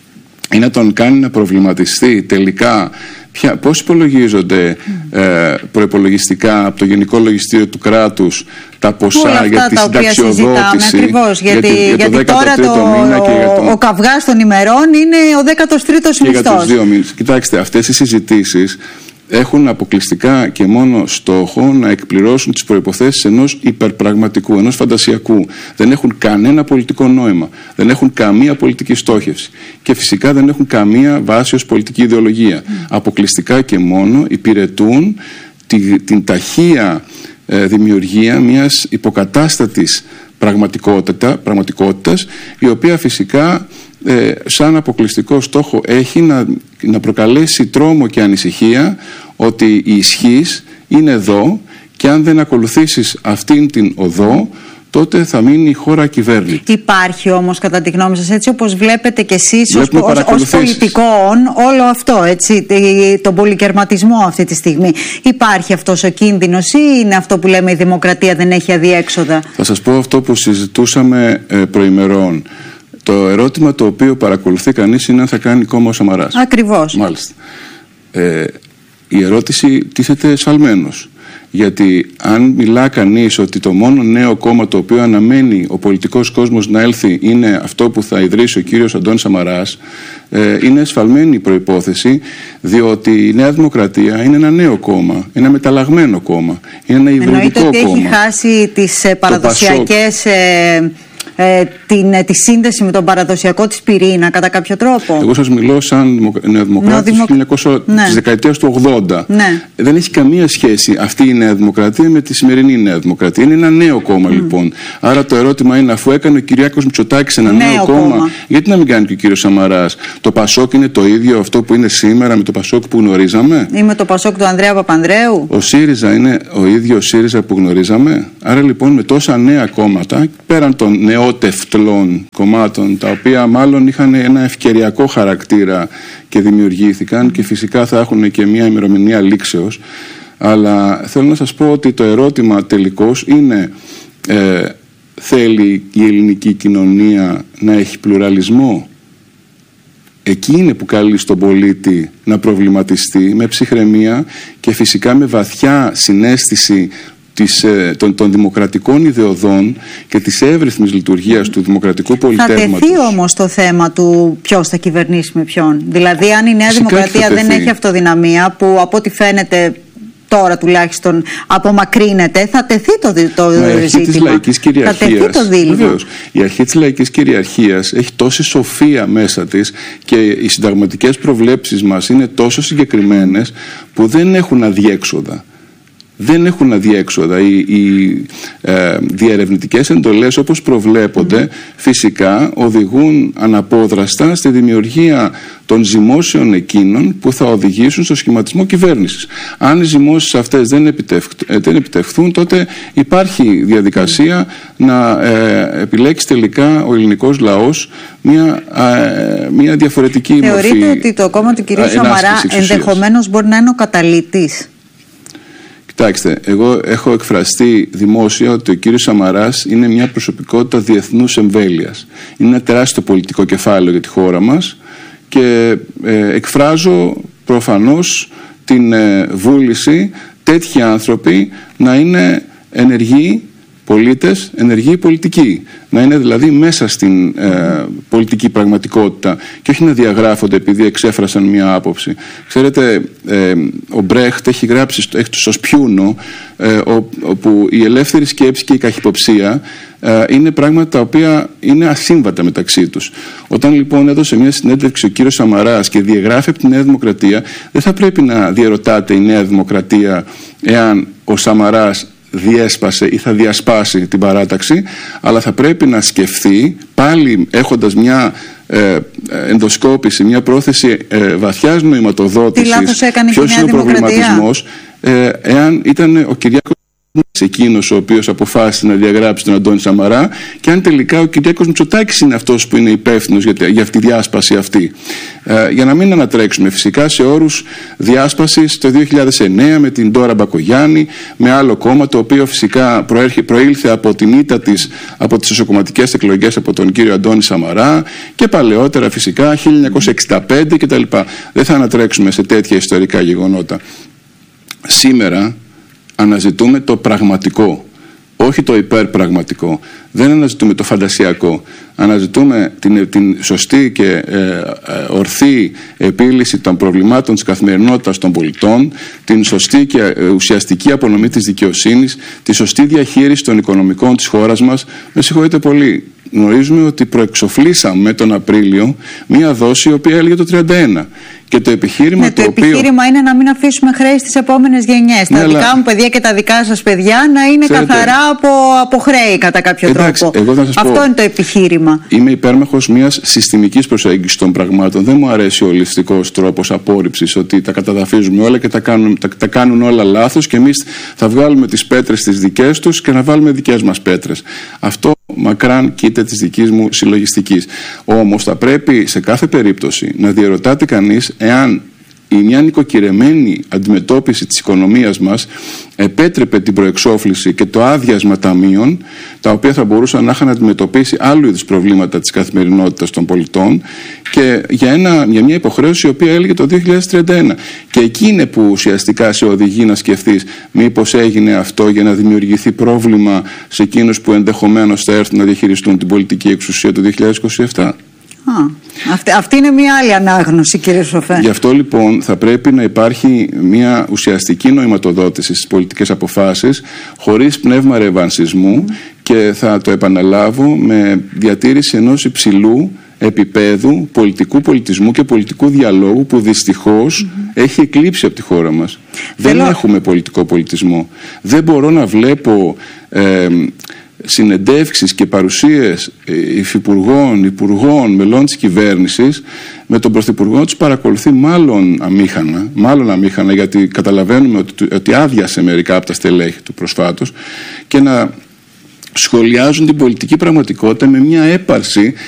ή να τον κάνει να προβληματιστεί τελικά ποια, πώς υπολογίζονται ε, προϋπολογιστικά από το Γενικό Λογιστήριο του κράτους τα ποσά για τη συνταξιοδότηση. Ακριβώς, γιατί, για, για γιατί τώρα το, τον... ο καυγάς των ημερών είναι ο δέκατος τρίτος μισθός. Για τους δύο μήνες. Κοιτάξτε, αυτές οι συζητήσεις έχουν αποκλειστικά και μόνο στόχο να εκπληρώσουν τις προϋποθέσεις ενός υπερπραγματικού, ενός φαντασιακού. Δεν έχουν κανένα πολιτικό νόημα, δεν έχουν καμία πολιτική στόχευση και φυσικά δεν έχουν καμία βάση ως πολιτική ιδεολογία. Mm. Αποκλειστικά και μόνο υπηρετούν τη, την ταχεία ε, δημιουργία μιας υποκατάστατης πραγματικότητα, πραγματικότητας, η οποία φυσικά ε, σαν αποκλειστικό στόχο έχει να, να προκαλέσει τρόμο και ανησυχία ότι η ισχύς είναι εδώ και αν δεν ακολουθήσεις αυτήν την οδό, τότε θα μείνει η χώρα ακυβέρνητη. Υπάρχει όμως κατά τη γνώμη σας, έτσι όπως βλέπετε και εσείς ως, ως, ως πολιτικών, όλο αυτό, έτσι, τον πολυκερματισμό αυτή τη στιγμή, υπάρχει αυτός ο κίνδυνος ή είναι αυτό που λέμε η δημοκρατία δεν έχει αδιέξοδα? Θα σας πω αυτό που συζητούσαμε ε, προημερών. Το ερώτημα το οποίο παρακολουθεί κανείς είναι αν θα κάνει κόμμα ο Σαμαράς. Ακριβώς. Μάλιστα. Ε, η ερώτηση τίθεται εσφαλμένως. Γιατί αν μιλά κανείς ότι το μόνο νέο κόμμα το οποίο αναμένει ο πολιτικός κόσμος να έλθει είναι αυτό που θα ιδρύσει ο κύριος Αντώνης Σαμαράς, ε, είναι εσφαλμένη η προϋπόθεση, διότι η Νέα Δημοκρατία είναι ένα νέο κόμμα, ένα μεταλλαγμένο κόμμα, είναι ένα υβριδικό κόμμα. Εννοείται ότι έχει χάσει τις ε, παραδοσιακές... Ε, Ε, την, τη σύνδεση με τον παραδοσιακό της πυρήνα κατά κάποιο τρόπο. Εγώ σας μιλώ σαν νεοδημοκράτης Νεοδημοκ... ναι. της δεκαετίας του ογδόντα. Ναι. Δεν έχει καμία σχέση αυτή η Νέα Δημοκρατία με τη σημερινή Νέα Δημοκρατία. Είναι ένα νέο κόμμα mm. λοιπόν. Άρα το ερώτημα είναι, αφού έκανε ο Κυριάκος Μητσοτάκης ένα νέο, νέο κόμμα, κόμμα, γιατί να μην κάνει και ο κύριος Σαμαράς? Το Πασόκ είναι το ίδιο αυτό που είναι σήμερα με το Πασόκ που γνωρίζαμε? Ή με το Πασόκ του Ανδρέα Παπανδρέου? Ο ΣΥΡΙΖΑ είναι ο ίδιος ΣΥΡΙΖΑ που γνωρίζαμε? Άρα λοιπόν με τόσα νέα κόμματα, πέραν των νεότευτλων κομμάτων, τα οποία μάλλον είχαν ένα ευκαιριακό χαρακτήρα και δημιουργήθηκαν και φυσικά θα έχουν και μια ημερομηνία λήξεως, αλλά θέλω να σας πω ότι το ερώτημα τελικώς είναι, ε, θέλει η ελληνική κοινωνία να έχει πλουραλισμό? Εκεί είναι που καλεί στον πολίτη να προβληματιστεί με ψυχραιμία και φυσικά με βαθιά συναίσθηση Της, των, των δημοκρατικών ιδεωδών και της εύρυθμης λειτουργίας του δημοκρατικού πολιτεύματος. Θα τεθεί όμως το θέμα του ποιος θα κυβερνήσει με ποιον. Δηλαδή, αν η Νέα Φυσικά Δημοκρατία δεν έχει αυτοδυναμία, που από ό,τι φαίνεται τώρα τουλάχιστον απομακρύνεται, θα τεθεί το, το η αρχή ζήτημα. Της λαϊκής κυριαρχίας, θα τεθεί το δίλημα. Βεβαίως, η αρχή της λαϊκής κυριαρχίας έχει τόση σοφία μέσα της και οι συνταγματικές προβλέψεις μας είναι τόσο συγκεκριμένες που δεν έχουν αδιέξοδα. Δεν έχουν αδιέξοδα. Οι, οι ε, διερευνητικές εντολές όπως προβλέπονται mm. φυσικά οδηγούν αναπόδραστα στη δημιουργία των ζυμώσεων εκείνων που θα οδηγήσουν στο σχηματισμό κυβέρνησης. Αν οι ζυμώσεις αυτές δεν, επιτευχ, δεν επιτευχθούν, τότε υπάρχει διαδικασία να ε, επιλέξει τελικά ο ελληνικός λαός μια, ε, μια διαφορετική Θεωρείτε μορφή. Θεωρείτε ότι το κόμμα του κ. Σαμαρά ενδεχομένως μπορεί να είναι ο καταλυτής? Κοιτάξτε, εγώ έχω εκφραστεί δημόσια ότι ο κύριος Σαμαράς είναι μια προσωπικότητα διεθνούς εμβέλειας. Είναι ένα τεράστιο πολιτικό κεφάλαιο για τη χώρα μας και ε, εκφράζω προφανώς την ε, βούληση τέτοιοι άνθρωποι να είναι ενεργοί πολίτες, ενεργοί πολιτικοί. Να είναι δηλαδή μέσα στην ε, πολιτική πραγματικότητα και όχι να διαγράφονται επειδή εξέφρασαν μια άποψη. Ξέρετε, ε, ο Μπρέχτ έχει γράψει έχει στο Σπιούνο ε, όπου η ελεύθερη σκέψη και η καχυποψία ε, είναι πράγματα τα οποία είναι ασύμβατα μεταξύ τους. Όταν λοιπόν έδωσε μια συνέντευξη ο κύριος Σαμαράς και διαγράφει από τη Νέα Δημοκρατία, δεν θα πρέπει να διαρωτάται η Νέα Δημοκρατία εάν ο Σαμαράς διέσπασε ή θα διασπάσει την παράταξη, αλλά θα πρέπει να σκεφτεί πάλι έχοντας μια ε, ενδοσκόπηση, μια πρόθεση ε, βαθιάς νοηματοδότησης ποιος είναι ο προβληματισμός, ε, εάν ήταν ο Κυριάκος εκείνος ο οποίος αποφάσισε να διαγράψει τον Αντώνη Σαμαρά και αν τελικά ο Κυριάκος Μητσοτάκης είναι αυτός που είναι υπεύθυνος για, για αυτή τη διάσπαση αυτή. Ε, για να μην ανατρέξουμε φυσικά σε όρους διάσπασης το δύο χιλιάδες εννέα με την Ντόρα Μπακογιάννη, με άλλο κόμμα το οποίο φυσικά προέρχε, προήλθε από την ήττα της από τις εσωκομματικές εκλογές από τον κύριο Αντώνη Σαμαρά και παλαιότερα φυσικά χίλια εννιακόσια εξήντα πέντε κτλ. Δεν θα ανατρέξουμε σε τέτοια ιστορικά γεγονότα. Σήμερα αναζητούμε το πραγματικό, όχι το υπερπραγματικό. Δεν αναζητούμε το φαντασιακό. Αναζητούμε την, την σωστή και ε, ε, ορθή επίλυση των προβλημάτων της καθημερινότητας των πολιτών, την σωστή και ε, ουσιαστική απονομή της δικαιοσύνης, τη σωστή διαχείριση των οικονομικών της χώρας μας. Με συγχωρείτε πολύ, γνωρίζουμε ότι προεξοφλήσαμε τον Απρίλιο μία δόση η οποία έλεγε το τριάντα ένα. Και το επιχείρημα, ναι, το, το οποίο... επιχείρημα είναι να μην αφήσουμε χρέη στις επόμενες γενιές. Ναι, τα αλλά... δικά μου παιδιά και τα δικά σας παιδιά να είναι Ξέρετε... καθαρά από, από χρέη κατά κάποιο Εντάξει, τρόπο. Εγώ θα σας Αυτό πω, είναι το επιχείρημα. Είμαι υπέρμαχος μιας συστημικής προσέγγισης των πραγμάτων. Δεν μου αρέσει ο ολιστικός τρόπος απόρριψης ότι τα καταδαφίζουμε όλα και τα κάνουν, τα, τα κάνουν όλα λάθος και εμείς θα βγάλουμε τις πέτρες τις δικές τους και να βάλουμε δικές μας πέτρες. Αυτό μακράν κοίται της δικής μου συλλογιστικής. Όμως θα πρέπει σε κάθε περίπτωση να διερωτάται κανείς εάν η μια νοικοκυρεμένη αντιμετώπιση της οικονομίας μας επέτρεπε την προεξόφληση και το άδειασμα ταμείων, τα οποία θα μπορούσαν να είχαν αντιμετωπίσει άλλου είδους προβλήματα της καθημερινότητας των πολιτών, και για, ένα, για μια υποχρέωση η οποία έλεγε το δύο χιλιάδες τριάντα ένα. Και εκεί είναι που ουσιαστικά σε οδηγεί να σκεφτείς μήπως έγινε αυτό για να δημιουργηθεί πρόβλημα σε εκείνους που ενδεχομένως θα έρθουν να διαχειριστούν την πολιτική εξουσία το δύο χιλιάδες είκοσι επτά. Α, αυτή, αυτή είναι μια άλλη ανάγνωση, κύριε Σοφέ. Γι' αυτό λοιπόν θα πρέπει να υπάρχει μια ουσιαστική νοηματοδότηση στις πολιτικές αποφάσεις, χωρίς πνεύμα ρεβανσισμού, mm. και θα το επαναλάβω, με διατήρηση ενός υψηλού επίπεδου πολιτικού πολιτισμού και πολιτικού διαλόγου, που δυστυχώς mm-hmm. έχει εκλείψει από τη χώρα μας. Θέλω... Δεν έχουμε πολιτικό πολιτισμό. Δεν μπορώ να βλέπω ε, συνεντεύξεις και παρουσίες υφυπουργών, υπουργών, μελών της κυβέρνησης με τον πρωθυπουργό να τους παρακολουθεί μάλλον αμήχανα, μάλλον αμήχανα, γιατί καταλαβαίνουμε ότι, ότι άδειασε μερικά από τα στελέχη του προσφάτως, και να σχολιάζουν την πολιτική πραγματικότητα με μια έπαρση